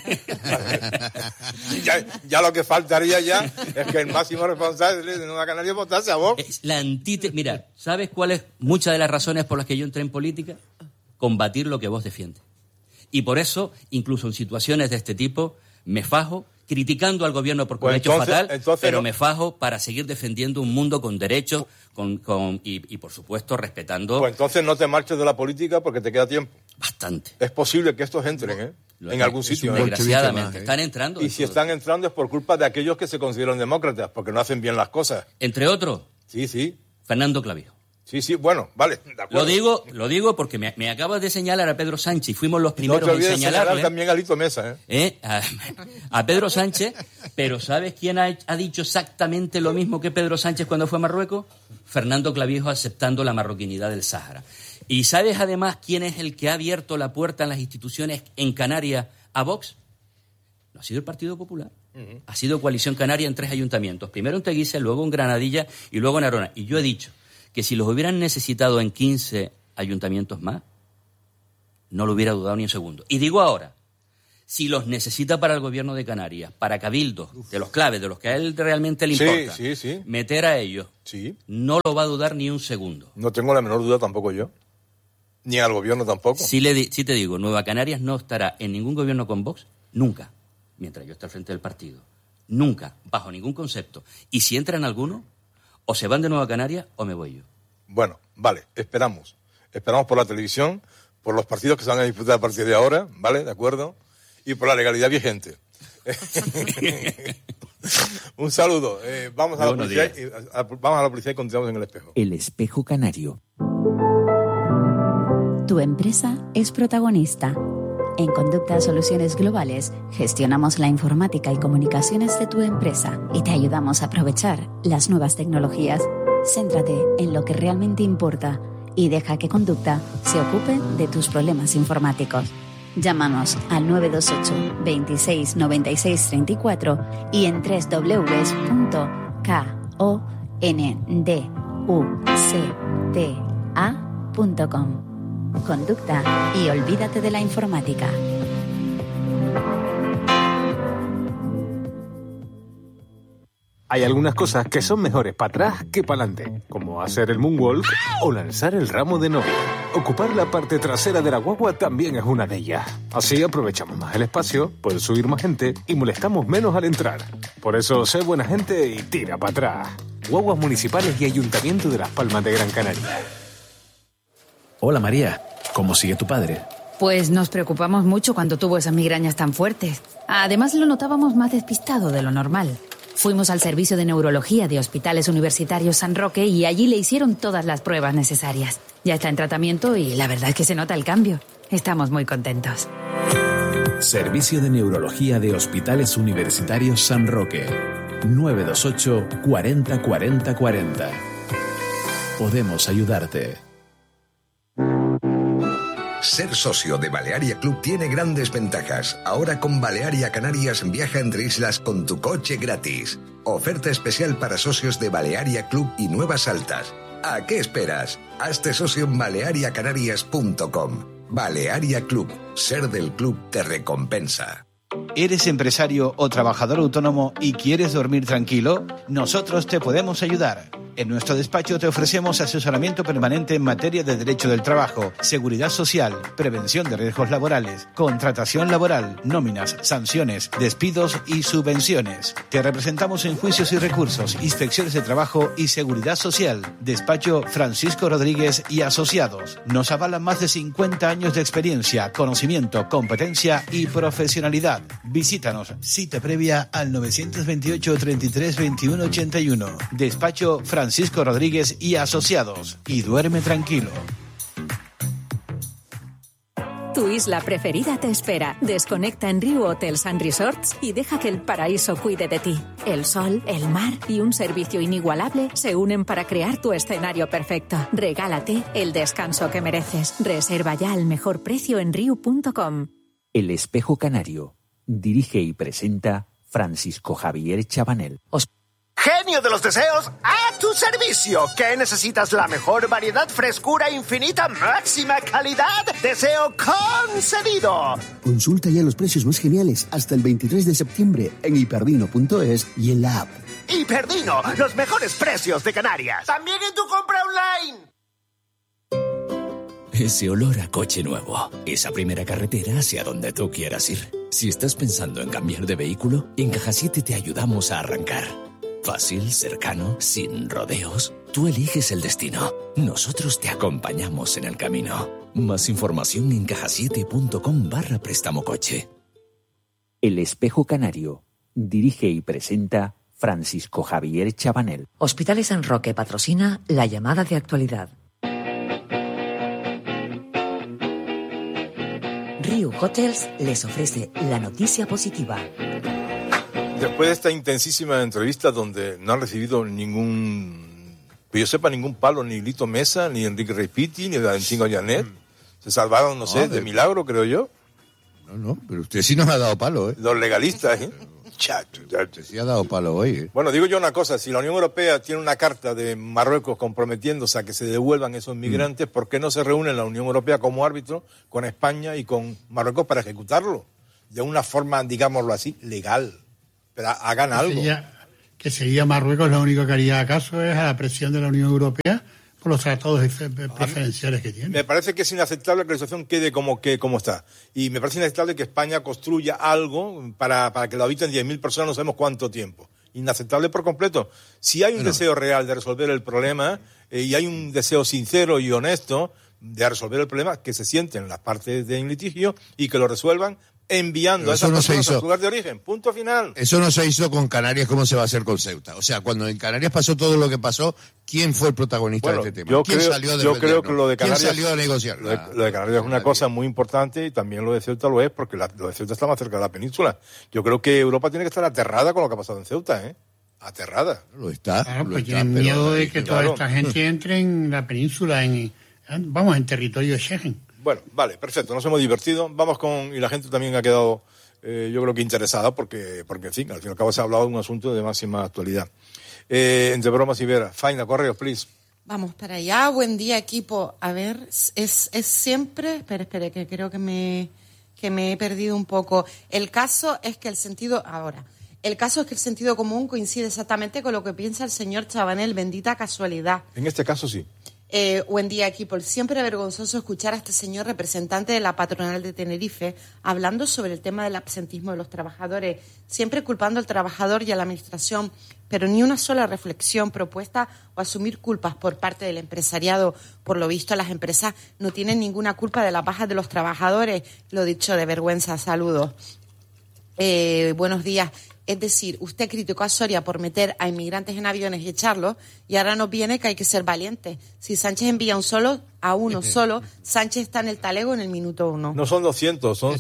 Speaker 2: ya lo que faltaría ya es que el máximo responsable de Nueva Canarias votase a Vox.
Speaker 16: Es la antítesis. Mira, ¿sabes cuáles muchas de las razones por las que yo entré en política? Combatir lo que vos defiendes. Y por eso, incluso en situaciones de este tipo, me fajo criticando al gobierno porque lo ha hecho fatal, pero me fajo para seguir defendiendo un mundo con derechos y por supuesto, respetando...
Speaker 2: Pues entonces no te marches de la política porque te queda tiempo.
Speaker 16: Bastante.
Speaker 2: Es posible que estos entren, en algún sitio.
Speaker 16: Desgraciadamente, están entrando.
Speaker 2: Y si están entrando es por culpa de aquellos que se consideran demócratas, porque no hacen bien las cosas.
Speaker 16: Entre otros...
Speaker 2: Sí.
Speaker 16: Fernando Clavijo.
Speaker 2: Sí, bueno, vale, de acuerdo.
Speaker 16: Lo digo porque me acabas de señalar a Pedro Sánchez y fuimos los primeros en señalarle.
Speaker 2: También a Lito Mesa,
Speaker 16: a Pedro Sánchez, pero ¿sabes quién ha dicho exactamente lo mismo que Pedro Sánchez cuando fue a Marruecos? Fernando Clavijo aceptando la marroquinidad del Sáhara. ¿Y sabes además quién es el que ha abierto la puerta en las instituciones en Canarias a Vox? No ha sido el Partido Popular. Ha sido Coalición Canaria en 3 ayuntamientos. Primero en Teguise, luego en Granadilla y luego en Arona. Y yo he dicho que si los hubieran necesitado en 15 ayuntamientos más, no lo hubiera dudado ni un segundo. Y digo ahora, si los necesita para el gobierno de Canarias, para cabildos, de los claves, de los que a él realmente le importa, meter a ellos, no lo va a dudar ni un segundo.
Speaker 2: No tengo la menor duda tampoco yo. Ni al gobierno tampoco.
Speaker 16: Sí te digo, Nueva Canarias no estará en ningún gobierno con Vox, nunca, mientras yo esté al frente del partido. Nunca, bajo ningún concepto. Y si entra en alguno, o se van de Nueva Canarias o me voy yo.
Speaker 2: Bueno, vale, esperamos. Esperamos por la televisión, por los partidos que se van a disputar a partir de ahora, ¿vale? ¿De acuerdo? Y por la legalidad vigente. Un saludo. Vamos a la policía y continuamos en El Espejo.
Speaker 14: El Espejo Canario.
Speaker 13: Tu empresa es protagonista. En Conducta Soluciones Globales gestionamos la informática y comunicaciones de tu empresa y te ayudamos a aprovechar las nuevas tecnologías. Céntrate en lo que realmente importa y deja que Conducta se ocupe de tus problemas informáticos. Llámanos al 928 26 96 34 y en www.konducta.com. Conducta y olvídate de la informática.
Speaker 10: Hay algunas cosas que son mejores para atrás que para adelante, como hacer el moonwalk o lanzar el ramo de novia. Ocupar la parte trasera de la guagua también es una de ellas. Así aprovechamos más el espacio, puede subir más gente y molestamos menos al entrar. Por eso, sé buena gente y tira para atrás. Guaguas municipales y Ayuntamiento de Las Palmas de Gran Canaria.
Speaker 17: Hola María, ¿cómo sigue tu padre?
Speaker 18: Pues nos preocupamos mucho cuando tuvo esas migrañas tan fuertes. Además lo notábamos más despistado de lo normal. Fuimos al servicio de neurología de Hospitales Universitarios San Roque y allí le hicieron todas las pruebas necesarias. Ya está en tratamiento y la verdad es que se nota el cambio. Estamos muy contentos.
Speaker 17: Servicio de Neurología de Hospitales Universitarios San Roque. 928 40 40 40. Podemos ayudarte.
Speaker 3: Ser socio de Balearia Club tiene grandes ventajas. Ahora con Balearia Canarias viaja entre islas con tu coche gratis. Oferta especial para socios de Balearia Club y Nuevas Altas. ¿A qué esperas? Hazte socio en baleariacanarias.com. Balearia Club. Ser del club te recompensa.
Speaker 19: ¿Eres empresario o trabajador autónomo y quieres dormir tranquilo? Nosotros te podemos ayudar. En nuestro despacho te ofrecemos asesoramiento permanente en materia de derecho del trabajo, seguridad social, prevención de riesgos laborales, contratación laboral, nóminas, sanciones, despidos y subvenciones. Te representamos en juicios y recursos, inspecciones de trabajo y seguridad social. Despacho Francisco Rodríguez y Asociados. Nos avalan más de 50 años de experiencia, conocimiento, competencia y profesionalidad. Visítanos, cita previa al 928 33 21 81. Despacho Francisco Rodríguez y Asociados. Y duerme tranquilo.
Speaker 20: Tu isla preferida te espera. Desconecta en Riu Hotels and Resorts y deja que el paraíso cuide de ti. El sol, el mar y un servicio inigualable se unen para crear tu escenario perfecto. Regálate el descanso que mereces. Reserva ya al mejor precio en riu.com.
Speaker 14: El Espejo Canario. Dirige y presenta Francisco Javier Chabanel.
Speaker 21: Genio de los deseos, a tu servicio. ¿Qué necesitas? La mejor variedad, frescura infinita, máxima calidad. Deseo concedido.
Speaker 22: Consulta ya los precios más geniales hasta el 23 de septiembre en hiperdino.es y en la app.
Speaker 21: Hiperdino, los mejores precios de Canarias. También en tu compra online.
Speaker 23: Ese olor a coche nuevo. Esa primera carretera hacia donde tú quieras ir. Si estás pensando en cambiar de vehículo, en Caja 7 te ayudamos a arrancar. Fácil, cercano, sin rodeos. Tú eliges el destino. Nosotros te acompañamos en el camino. Más información en cajasiete.com/préstamo coche.
Speaker 14: El Espejo Canario. Dirige y presenta Francisco Javier Chabanel.
Speaker 15: Hospitales San Roque patrocina la llamada de actualidad. Riu Hotels les ofrece la noticia positiva.
Speaker 2: Después de esta intensísima entrevista donde no han recibido que yo sepa, ningún palo, ni Lito Mesa, ni Enrique Respiti, ni Valentín Goyanet, se salvaron, no sé, de milagro, creo yo.
Speaker 1: No, pero usted sí nos ha dado palo, ¿eh?
Speaker 2: Los legalistas, ¿eh?
Speaker 1: Usted sí ha dado palo hoy, ¿eh?
Speaker 2: Bueno, digo yo una cosa, si la Unión Europea tiene una carta de Marruecos comprometiéndose a que se devuelvan esos migrantes, ¿por qué no se reúne la Unión Europea como árbitro con España y con Marruecos para ejecutarlo? De una forma, digámoslo así, legal. Pero hagan algo.
Speaker 4: Que sería Marruecos, lo único que haría caso es a la presión de la Unión Europea por los tratados preferenciales que tiene.
Speaker 2: Me parece que es inaceptable que la situación quede como está. Y me parece inaceptable que España construya algo para que lo habiten 10.000 personas, no sabemos cuánto tiempo. Inaceptable por completo. Si hay un deseo real de resolver el problema y hay un deseo sincero y honesto de resolver el problema, que se sienten las partes en litigio y que lo resuelvan enviando a esas personas a su lugar de origen. Punto final.
Speaker 1: Eso no se hizo con Canarias, ¿cómo se va a hacer con Ceuta? O sea, cuando en Canarias pasó todo lo que pasó, ¿quién fue el protagonista de este tema?
Speaker 2: Yo creo que lo de Canarias...
Speaker 1: ¿Quién salió a negociar?
Speaker 2: Lo de Canarias es una cosa muy importante y también lo de Ceuta lo es, porque lo de Ceuta está más cerca de la península. Yo creo que Europa tiene que estar aterrada con lo que ha pasado en Ceuta, ¿eh? Aterrada.
Speaker 1: Lo está.
Speaker 4: Claro, pues tienen miedo de que toda esta gente entre en la península, en territorio de Schengen.
Speaker 2: Bueno, vale, perfecto, nos hemos divertido. Vamos y la gente también ha quedado, yo creo que interesada, porque en fin, al fin y al cabo se ha hablado de un asunto de máxima actualidad. Entre bromas y veras. Faina, correo, please.
Speaker 8: Vamos para allá. Buen día, equipo. A ver, es siempre... Espere, que creo que me he perdido un poco. El caso es que el sentido común coincide exactamente con lo que piensa el señor Chabanel. Bendita casualidad.
Speaker 2: En este caso sí.
Speaker 8: Buen día, equipo. Siempre vergonzoso escuchar a este señor representante de la patronal de Tenerife hablando sobre el tema del absentismo de los trabajadores, siempre culpando al trabajador y a la administración, pero ni una sola reflexión, propuesta o asumir culpas por parte del empresariado. Por lo visto, las empresas no tienen ninguna culpa de las bajas de los trabajadores. Lo dicho, de vergüenza. Saludos. Buenos días. Es decir, usted criticó a Soria por meter a inmigrantes en aviones y echarlos, y ahora nos viene que hay que ser valientes. Si Sánchez envía a uno solo, Sánchez está en el talego en el minuto 1.
Speaker 2: No son 200, son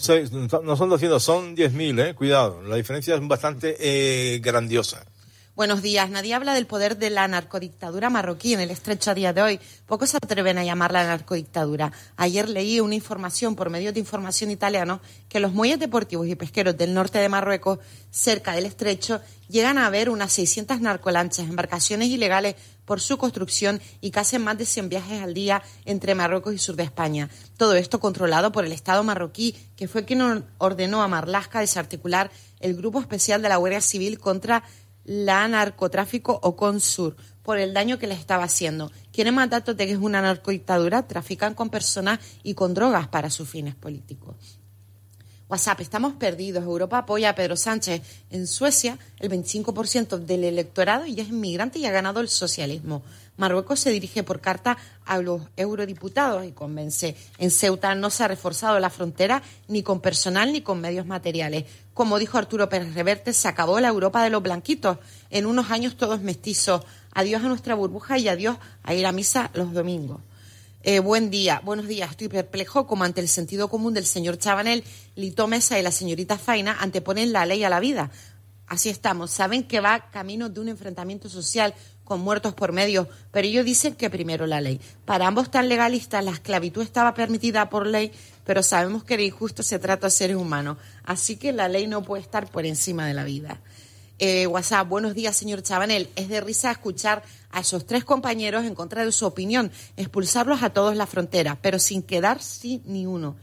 Speaker 2: 10.000, cuidado. La diferencia es bastante grandiosa.
Speaker 8: Buenos días. Nadie habla del poder de la narcodictadura marroquí en el Estrecho a día de hoy. Pocos se atreven a llamarla narcodictadura. Ayer leí una información por medios de información italianos que los muelles deportivos y pesqueros del norte de Marruecos, cerca del Estrecho, llegan a haber unas 600 narcolanchas, embarcaciones ilegales por su construcción y casi más de 100 viajes al día entre Marruecos y sur de España. Todo esto controlado por el Estado marroquí, que fue quien ordenó a Marlaska desarticular el grupo especial de la Guardia Civil contra la narcotráfico o CONSUR por el daño que les estaba haciendo. ¿Tienen más datos de que es una narcodictadura? Trafican con personas y con drogas para sus fines políticos. WhatsApp, estamos perdidos. Europa apoya a Pedro Sánchez. En Suecia, el 25% del electorado ya es inmigrante y ha ganado el socialismo. Marruecos se dirige por carta a los eurodiputados y convence. En Ceuta no se ha reforzado la frontera ni con personal ni con medios materiales. Como dijo Arturo Pérez Reverte, se acabó la Europa de los blanquitos. En unos años todos mestizos. Adiós a nuestra burbuja y adiós a ir a misa los domingos. Buenos días. Estoy perplejo como ante el sentido común del señor Chabanel, Lito Mesa y la señorita Faina anteponen la ley a la vida. Así estamos. Saben que va camino de un enfrentamiento social con muertos por medio, pero ellos dicen que primero la ley. Para ambos tan legalistas, la esclavitud estaba permitida por ley, pero sabemos que era injusto, se trata de seres humanos. Así que la ley no puede estar por encima de la vida. WhatsApp, buenos días, señor Chabanel. Es de risa escuchar a esos 3 compañeros en contra de su opinión, expulsarlos a todos la frontera, pero sin quedarse ni uno.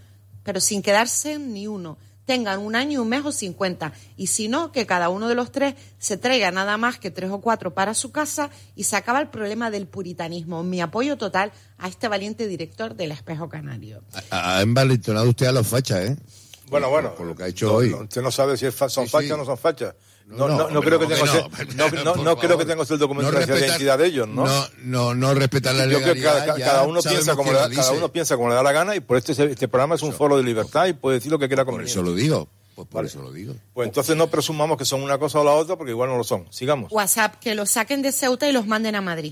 Speaker 8: Tengan 1 año, 1 mes o 50. Y si no, que cada uno de los 3 se traiga nada más que 3 o 4 para su casa y se acaba el problema del puritanismo. Mi apoyo total a este valiente director del Espejo Canario.
Speaker 1: Ha envalentonado usted a los fachas, ¿eh?
Speaker 2: Bueno.
Speaker 1: Por lo que ha hecho hoy.
Speaker 2: Usted no sabe si son fachas o no son fachas. No creo que tenga el documento de identidad de ellos, ¿no?
Speaker 1: No respetar la legalidad.
Speaker 2: Yo creo que cada uno piensa como le da la gana y por este programa es un foro de libertad y puede decir lo que quiera con
Speaker 1: Por eso lo digo. Eso lo digo.
Speaker 2: Pues entonces no presumamos que son una cosa o la otra porque igual no lo son. Sigamos.
Speaker 8: WhatsApp, que los saquen de Ceuta y los manden a Madrid.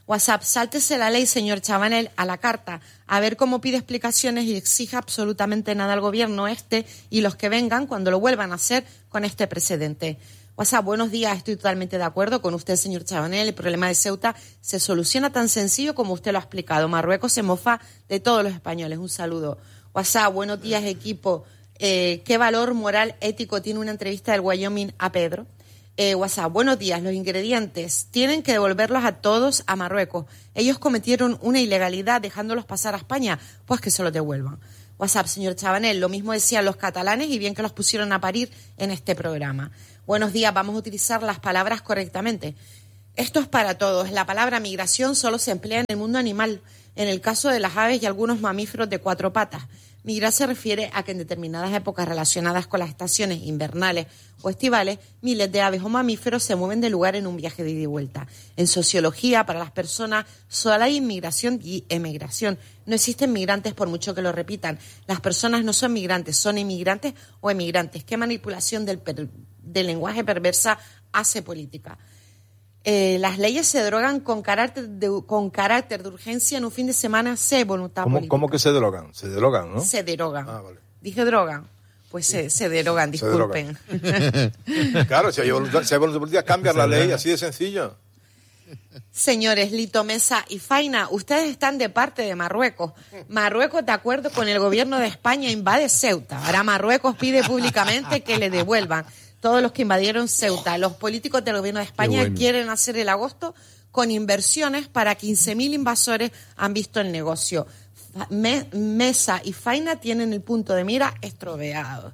Speaker 8: WhatsApp, sáltese la ley, señor Chabanel, a la carta, a ver cómo pide explicaciones y exija absolutamente nada al gobierno y los que vengan cuando lo vuelvan a hacer con este precedente. WhatsApp, buenos días, estoy totalmente de acuerdo con usted, señor Chabanel. El problema de Ceuta se soluciona tan sencillo como usted lo ha explicado. Marruecos se mofa de todos los españoles. Un saludo. WhatsApp, buenos días, equipo. ¿Qué valor moral ético tiene una entrevista del Wyoming a Pedro? WhatsApp, buenos días. Los ingredientes tienen que devolverlos a todos a Marruecos. Ellos cometieron una ilegalidad dejándolos pasar a España, pues que se los devuelvan. WhatsApp, señor Chabanel, lo mismo decían los catalanes y bien que los pusieron a parir en este programa. Buenos días, vamos a utilizar las palabras correctamente. Esto es para todos. La palabra migración solo se emplea en el mundo animal, en el caso de las aves y algunos mamíferos de 4 patas. Migrar se refiere a que en determinadas épocas relacionadas con las estaciones invernales o estivales, miles de aves o mamíferos se mueven de lugar en un viaje de ida y vuelta. En sociología, para las personas, solo hay inmigración y emigración. No existen migrantes por mucho que lo repitan. Las personas no son migrantes, son inmigrantes o emigrantes. ¿Qué manipulación del lenguaje perversa hace política? Las leyes se derogan con carácter de urgencia en un fin de semana sin voluntad política.
Speaker 2: ¿Cómo que se derogan? Se derogan, ¿no?
Speaker 8: Se derogan.
Speaker 2: Ah, vale.
Speaker 8: Dije drogan. Pues se derogan, disculpen.
Speaker 2: Se derogan. Claro, si hay voluntad política, cambiar la ley, así de sencillo.
Speaker 8: Señores Lito, Mesa y Faina, ustedes están de parte de Marruecos. Marruecos, de acuerdo con el gobierno de España, invade Ceuta. Ahora Marruecos pide públicamente que le devuelvan todos los que invadieron Ceuta. Los políticos del gobierno de España quieren hacer el agosto con inversiones para 15.000 invasores han visto el negocio. Mesa y Faina tienen el punto de mira estropeado.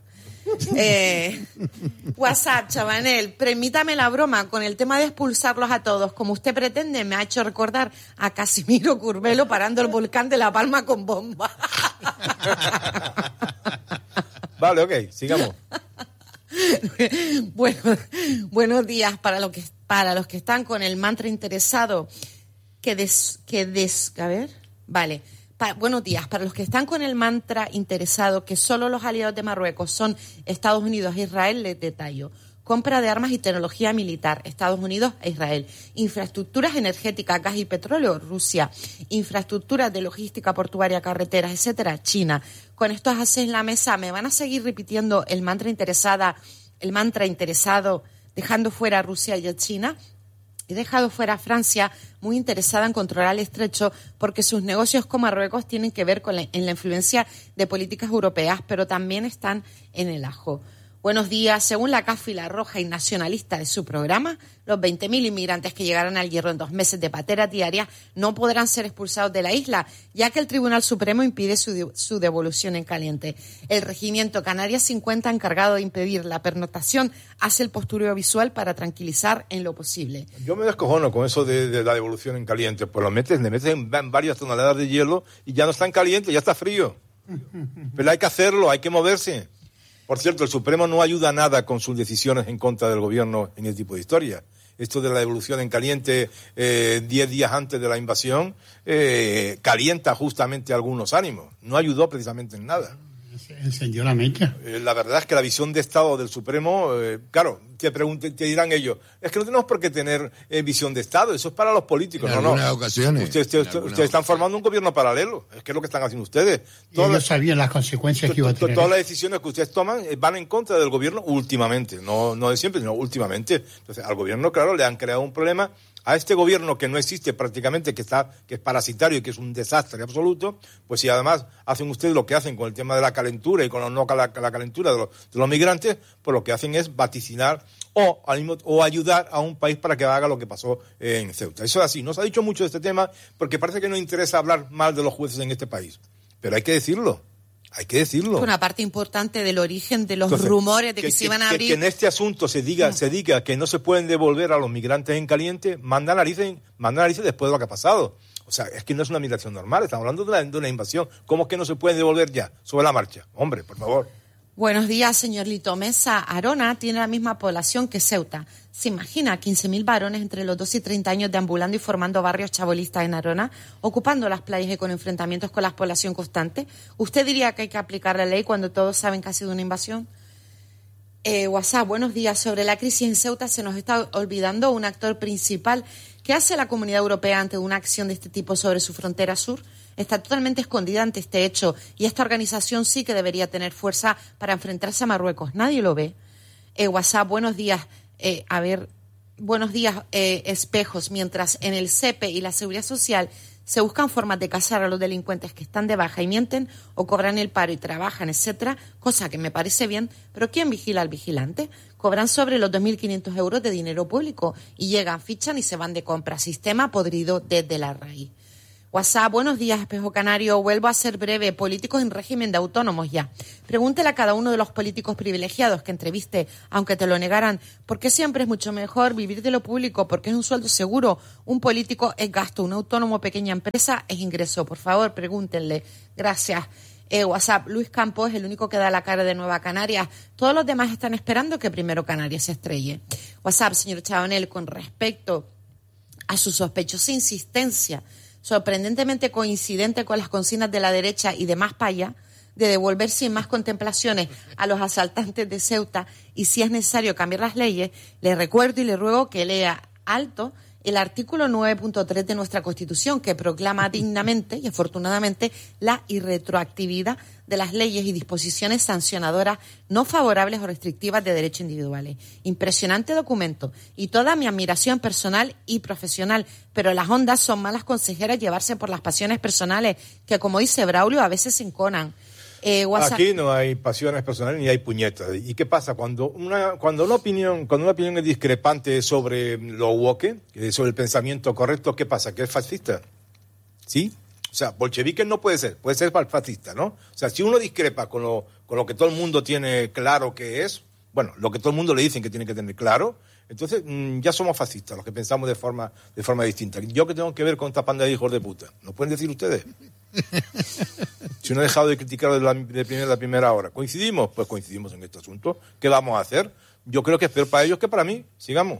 Speaker 8: WhatsApp, Chabanel, permítame la broma con el tema de expulsarlos a todos. Como usted pretende, me ha hecho recordar a Casimiro Curvelo parando el volcán de La Palma con bomba.
Speaker 2: Vale, ok, sigamos.
Speaker 8: Bueno, buenos días para los que están con el mantra interesado buenos días para los que están con el mantra interesado que solo los aliados de Marruecos son Estados Unidos e Israel. Les detallo: compra de armas y tecnología militar, Estados Unidos e Israel; infraestructuras energéticas, gas y petróleo, Rusia; infraestructuras de logística portuaria, carreteras, etcétera, China. Con estos haces en la mesa, ¿me van a seguir repitiendo el mantra interesado, dejando fuera a Rusia y a China? He dejado fuera a Francia, muy interesada en controlar el estrecho, porque sus negocios con Marruecos tienen que ver en la influencia de políticas europeas, pero también están en el ajo. Buenos días. Según la cáfila roja y nacionalista de su programa, los 20.000 inmigrantes que llegarán al Hierro en 2 meses de patera diaria no podrán ser expulsados de la isla, ya que el Tribunal Supremo impide su devolución en caliente. El Regimiento Canarias 50, encargado de impedir la pernoctación, hace el postureo visual para tranquilizar en lo posible.
Speaker 2: Yo me descojono con eso de la devolución en caliente. Pues le metes en varias toneladas de hielo y ya no está en caliente, ya está frío. Pero hay que hacerlo, hay que moverse. Por cierto, el Supremo no ayuda nada con sus decisiones en contra del gobierno en este tipo de historia. Esto de la devolución en caliente 10 días antes de la invasión calienta justamente algunos ánimos. No ayudó precisamente en nada.
Speaker 4: Encendió la mecha.
Speaker 2: La verdad es que la visión de Estado del Supremo, claro, te dirán ellos, es que no tenemos por qué tener visión de Estado, eso es para los políticos.
Speaker 1: En algunas ocasiones.
Speaker 2: Ustedes están formando un gobierno paralelo, es que es lo que están haciendo ustedes.
Speaker 4: Ellos sabían las consecuencias que iba a tener.
Speaker 2: Todas las decisiones que ustedes toman van en contra del gobierno últimamente, no de siempre, sino últimamente. Entonces, al gobierno, claro, le han creado un problema. A este gobierno que no existe prácticamente, que es parasitario y que es un desastre absoluto, pues si además hacen ustedes lo que hacen con el tema de la calentura y con la calentura de los migrantes, pues lo que hacen es vaticinar o ayudar a un país para que haga lo que pasó en Ceuta. Eso es así. No se ha dicho mucho de este tema porque parece que no interesa hablar mal de los jueces en este país. Pero hay que decirlo. Hay que decirlo.
Speaker 8: Una parte importante del origen de los rumores de que se iban a abrir.
Speaker 2: Que en este asunto se diga que no se pueden devolver a los migrantes en caliente, manda narices después de lo que ha pasado. O sea, es que no es una migración normal, estamos hablando de una invasión. ¿Cómo es que no se pueden devolver ya, sobre la marcha? Hombre, por favor.
Speaker 8: Buenos días, señor Lito Mesa. Arona tiene la misma población que Ceuta. ¿Se imagina 15.000 varones entre los 12 y 30 años deambulando y formando barrios chabolistas en Arona, ocupando las playas y con enfrentamientos con la población constante? ¿Usted diría que hay que aplicar la ley cuando todos saben que ha sido una invasión? WhatsApp, buenos días. Sobre la crisis en Ceuta se nos está olvidando un actor principal ¿Qué hace la Comunidad Europea ante una acción de este tipo sobre su frontera sur? Está totalmente escondida ante este hecho y esta organización sí que debería tener fuerza para enfrentarse a Marruecos. Nadie lo ve. WhatsApp, buenos días. Buenos días, espejos. Mientras en el SEPE y la Seguridad Social se buscan formas de cazar a los delincuentes que están de baja y mienten o cobran el paro y trabajan, etcétera, cosa que me parece bien, pero ¿quién vigila al vigilante? Cobran sobre los 2.500 euros de dinero público y llegan, fichan y se van de compra. Sistema podrido desde la raíz. WhatsApp, buenos días, Espejo Canario. Vuelvo a ser breve. Políticos en régimen de autónomos ya. Pregúntele a cada uno de los políticos privilegiados que entreviste, aunque te lo negaran, ¿por qué siempre es mucho mejor vivir de lo público? Porque es un sueldo seguro. Un político es gasto, un autónomo pequeña empresa es ingreso. Por favor, pregúntenle. Gracias. WhatsApp, Luis Campos es el único que da la cara de Nueva Canarias. Todos los demás están esperando que primero Canarias se estrelle. WhatsApp, señor Chabanel, con respecto a su sospechosa insistencia sorprendentemente coincidente con las consignas de la derecha y demás paya, de devolver sin más contemplaciones a los asaltantes de Ceuta y si es necesario cambiar las leyes, le recuerdo y le ruego que lea alto el artículo 9.3 de nuestra Constitución, que proclama dignamente y afortunadamente la irretroactividad de las leyes y disposiciones sancionadoras no favorables o restrictivas de derechos individuales. Impresionante documento y toda mi admiración personal y profesional, pero las ondas son malas consejeras llevarse por las pasiones personales que, como dice Braulio, a veces se enconan.
Speaker 2: Aquí no hay pasiones personales ni hay puñetas. ¿Y qué pasa? Cuando una opinión es discrepante sobre lo woke, sobre el pensamiento correcto, ¿qué pasa? ¿Que es fascista? ¿Sí? O sea, bolchevique no puede ser fascista, ¿no? O sea, si uno discrepa con lo que todo el mundo tiene claro que es, bueno, lo que todo el mundo le dicen que tiene que tener claro, entonces ya somos fascistas, los que pensamos de forma distinta. ¿Yo qué tengo que ver con esta panda de hijos de puta? ¿Nos pueden decir ustedes? Si uno ha dejado de criticar de la primera hora. ¿Coincidimos? Pues coincidimos en este asunto. ¿Qué vamos a hacer? Yo creo que es peor para ellos que para mí. Sigamos.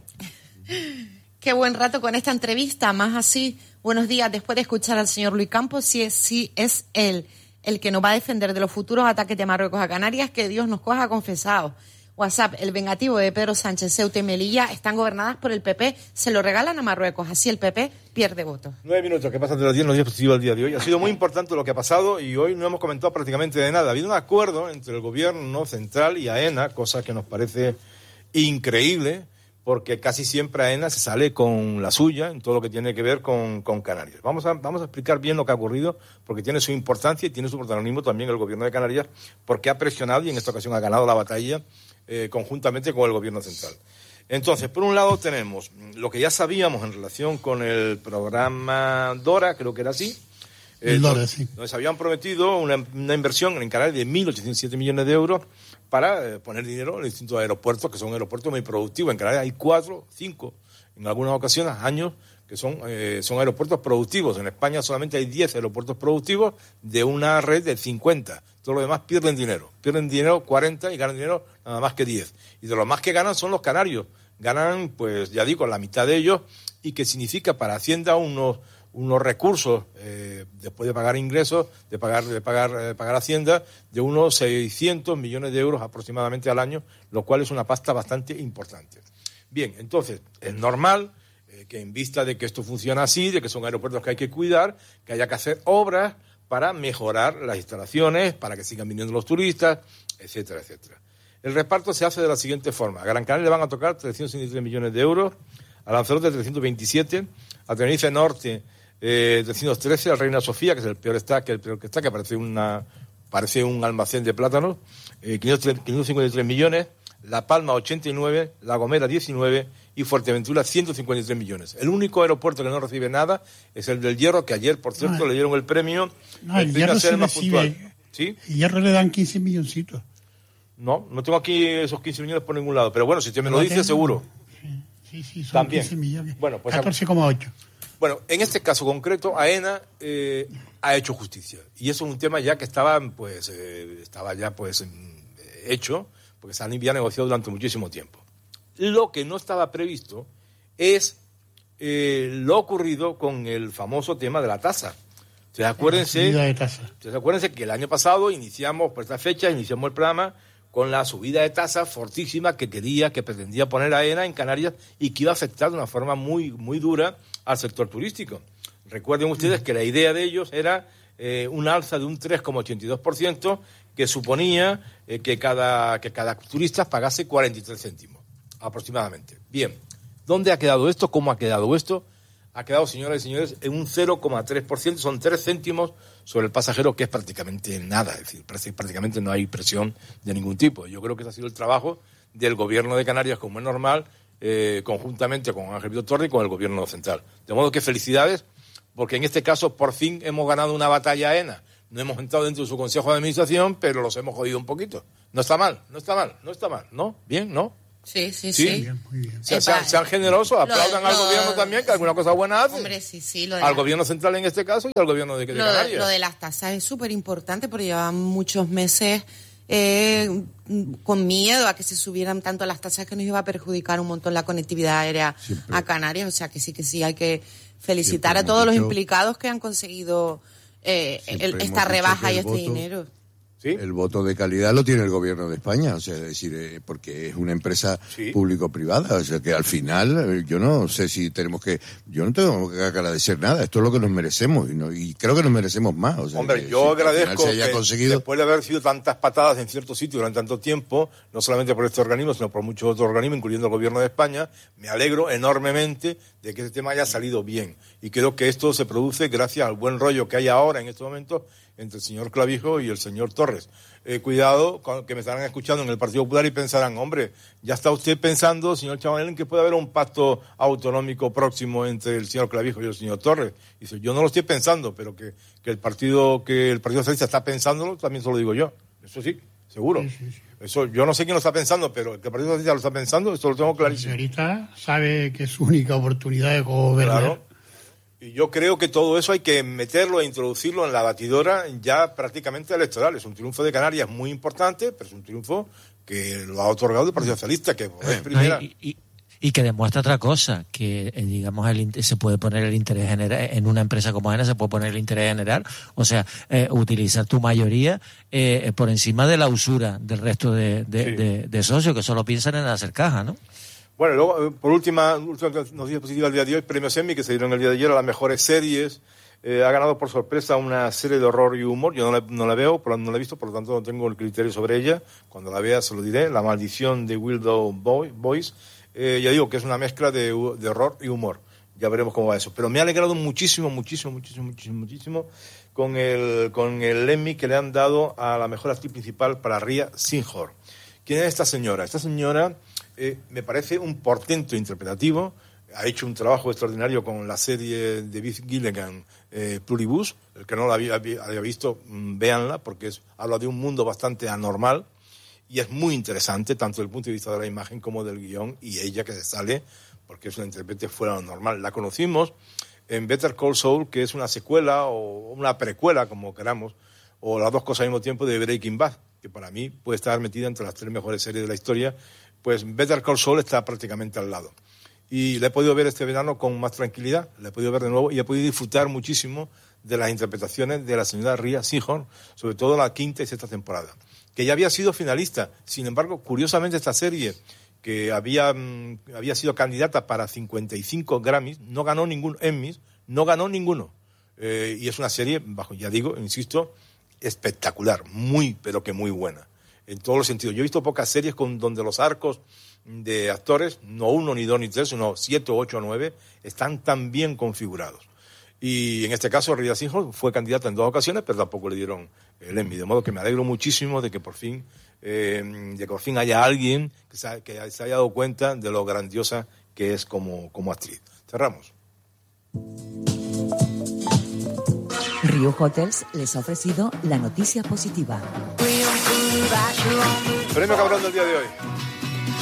Speaker 8: Qué buen rato con esta entrevista. Más así, buenos días. Después de escuchar al señor Luis Campos, si es él el que nos va a defender de los futuros ataques de Marruecos a Canarias, que Dios nos coja confesados. WhatsApp, el vengativo de Pedro Sánchez, Ceuta y Melilla están gobernadas por el PP, se lo regalan a Marruecos, así el PP pierde votos.
Speaker 2: 9 minutos, que pasan de los 10 positivos al día de hoy. Ha sido muy importante lo que ha pasado y hoy no hemos comentado prácticamente de nada. Ha habido un acuerdo entre el gobierno central y AENA, cosa que nos parece increíble, porque casi siempre AENA se sale con la suya en todo lo que tiene que ver con Canarias. Vamos a explicar bien lo que ha ocurrido, porque tiene su importancia y tiene su protagonismo también el gobierno de Canarias, porque ha presionado y en esta ocasión ha ganado la batalla conjuntamente con el gobierno central. Entonces, por un lado tenemos lo que ya sabíamos en relación con el programa Dora, creo que era así.
Speaker 4: Dora, sí.
Speaker 2: Donde se habían prometido una inversión en Canarias de 1.807 millones de euros para poner dinero en distintos aeropuertos, que son aeropuertos muy productivos. En Canarias hay 4, 5, en algunas ocasiones, años, que son aeropuertos productivos. En España solamente hay 10 aeropuertos productivos de una red de 50. Todo lo demás pierden dinero. Pierden dinero 40 y ganan dinero nada más que 10. Y de los más que ganan son los canarios. Ganan, pues ya digo, la mitad de ellos, y que significa para Hacienda unos recursos, después de pagar ingresos, de pagar Hacienda, de unos 600 millones de euros aproximadamente al año, lo cual es una pasta bastante importante. Bien, entonces, es normal que en vista de que esto funciona así, de que son aeropuertos que hay que cuidar, que haya que hacer obras para mejorar las instalaciones, para que sigan viniendo los turistas, etcétera, etcétera. El reparto se hace de la siguiente forma. A Gran Canaria le van a tocar 363 millones de euros, a Lanzarote 327, a Tenerife Norte 313, a Reina Sofía, que es el peor que parece un almacén de plátanos, 553 millones, La Palma 89, La Gomera 19 y Fuerteventura 153 millones. El único aeropuerto que no recibe nada es el del Hierro, que ayer, por cierto, le dieron el premio.
Speaker 4: No, el Hierro se recibe.
Speaker 2: ¿Sí?
Speaker 4: El Hierro le dan 15 milloncitos.
Speaker 2: No tengo aquí esos 15 millones por ningún lado, pero bueno, si usted me lo dice, seguro.
Speaker 4: Sí, son
Speaker 2: también
Speaker 4: 15 millones.
Speaker 2: Bueno, pues
Speaker 4: 14,8.
Speaker 2: Bueno, en este caso concreto, AENA ha hecho justicia. Y eso es un tema ya que estaba hecho, porque se había negociado durante muchísimo tiempo. Lo que no estaba previsto es lo ocurrido con el famoso tema de la tasa. Entonces, acuérdense que el año pasado iniciamos, por esta fecha, iniciamos el programa con la subida de tasas fortísima que pretendía poner AENA en Canarias y que iba a afectar de una forma muy, muy dura al sector turístico. Recuerden ustedes que la idea de ellos era un alza de un 3,82% que suponía que cada turista pagase 43 céntimos aproximadamente. Bien, ¿dónde ha quedado esto? ¿Cómo ha quedado esto? Ha quedado, señoras y señores, en un 0,3%, son 3 céntimos sobre el pasajero, que es prácticamente nada, es decir, prácticamente no hay presión de ningún tipo. Yo creo que ese ha sido el trabajo del gobierno de Canarias, como es normal, conjuntamente con Ángel Víctor Torres y con el gobierno central. De modo que felicidades, porque en este caso por fin hemos ganado una batalla AENA. No hemos entrado dentro de su consejo de administración, pero los hemos jodido un poquito. No está mal, ¿no? ¿Bien? ¿No?
Speaker 8: Sí.
Speaker 2: Bien, muy bien. Sean generosos, aplaudan al gobierno también, que alguna cosa buena hace.
Speaker 8: Hombre, sí.
Speaker 2: Al gobierno central en este caso y al gobierno de Canarias.
Speaker 8: Lo de las tasas es súper importante porque llevan muchos meses con miedo a que se subieran tanto las tasas, que nos iba a perjudicar un montón la conectividad aérea a Canarias. O sea que sí hay que felicitar a todos los implicados que han conseguido esta rebaja y este dinero.
Speaker 1: ¿Sí? El voto de calidad lo tiene el gobierno de España, o sea, es decir, porque es una empresa público-privada, o sea, que al final yo no sé si yo no tengo que agradecer nada, esto es lo que nos merecemos y creo que nos merecemos más. O sea,
Speaker 2: hombre, yo agradezco
Speaker 1: que
Speaker 2: después de haber sido tantas patadas en ciertos sitios durante tanto tiempo, no solamente por este organismo, sino por muchos otros organismos, incluyendo el gobierno de España, me alegro enormemente de que este tema haya salido bien. Y creo que esto se produce gracias al buen rollo que hay ahora en estos momentos entre el señor Clavijo y el señor Torres. Cuidado, que me estarán escuchando en el Partido Popular y pensarán, hombre, ya está usted pensando, señor Chabanel, en que puede haber un pacto autonómico próximo entre el señor Clavijo y el señor Torres. Dice, yo no lo estoy pensando, pero que el Partido Socialista está pensándolo, también se lo digo yo. Eso sí, seguro. Sí. Eso, yo no sé quién lo está pensando, pero que el Partido Socialista lo está pensando, esto lo tengo clarísimo.
Speaker 4: La señorita sabe que es su única oportunidad de gobernar.
Speaker 2: Claro. Y yo creo que todo eso hay que meterlo e introducirlo en la batidora ya prácticamente electoral. Es un triunfo de Canarias muy importante, pero es un triunfo que lo ha otorgado el Partido Socialista, que es primera.
Speaker 5: Y que demuestra otra cosa, que digamos se puede poner el interés general, en una empresa como AENA se puede poner el interés general, o sea, utilizar tu mayoría por encima de la usura del resto de socios que solo piensan en hacer caja, ¿no?
Speaker 2: Bueno, luego, por última noticia positiva del día de hoy, premios Emmy que se dieron el día de ayer a las mejores series. Ha ganado por sorpresa una serie de horror y humor. Yo no la veo, no la he visto, por lo tanto no tengo el criterio sobre ella. Cuando la vea se lo diré. La maldición de Willow Boys. Ya digo que es una mezcla de horror y humor. Ya veremos cómo va eso. Pero me ha alegrado muchísimo con el Emmy que le han dado a la mejor actriz principal para Rhea Seehorn. ¿Quién es esta señora? Esta señora me parece un portento interpretativo. Ha hecho un trabajo extraordinario con la serie de Vince Gilligan, Pluribus. El que no la había visto, véanla, porque habla de un mundo bastante anormal y es muy interesante, tanto desde el punto de vista de la imagen como del guión, y ella que se sale, porque es una intérprete fuera de lo normal. La conocimos en Better Call Saul, que es una secuela o una precuela, como queramos, o las dos cosas al mismo tiempo, de Breaking Bad, que para mí puede estar metida entre las 3 mejores series de la historia. Pues Better Call Saul está prácticamente al lado. Y la he podido ver este verano con más tranquilidad, la he podido ver de nuevo y he podido disfrutar muchísimo de las interpretaciones de la señora Rhea Seehorn, sobre todo la 5ª y 6ª temporada, que ya había sido finalista. Sin embargo, curiosamente, esta serie, que había sido candidata para 55 Grammys, no ganó ningún Emmy, no ganó ninguno. Y es una serie, ya digo, insisto, espectacular, muy, pero que muy buena, en todos los sentidos. Yo he visto pocas series donde los arcos de actores, no 1, ni 2, ni 3, sino 7, 8, 9, están tan bien configurados. Y en este caso, Rhea Seehorn fue candidata en 2 ocasiones, pero tampoco le dieron el Emmy. De modo que me alegro muchísimo de que por fin haya alguien que se haya dado cuenta de lo grandiosa que es como actriz. Cerramos.
Speaker 15: Riu Hotels les ha ofrecido la noticia positiva.
Speaker 2: Premio Cabrón del día de hoy.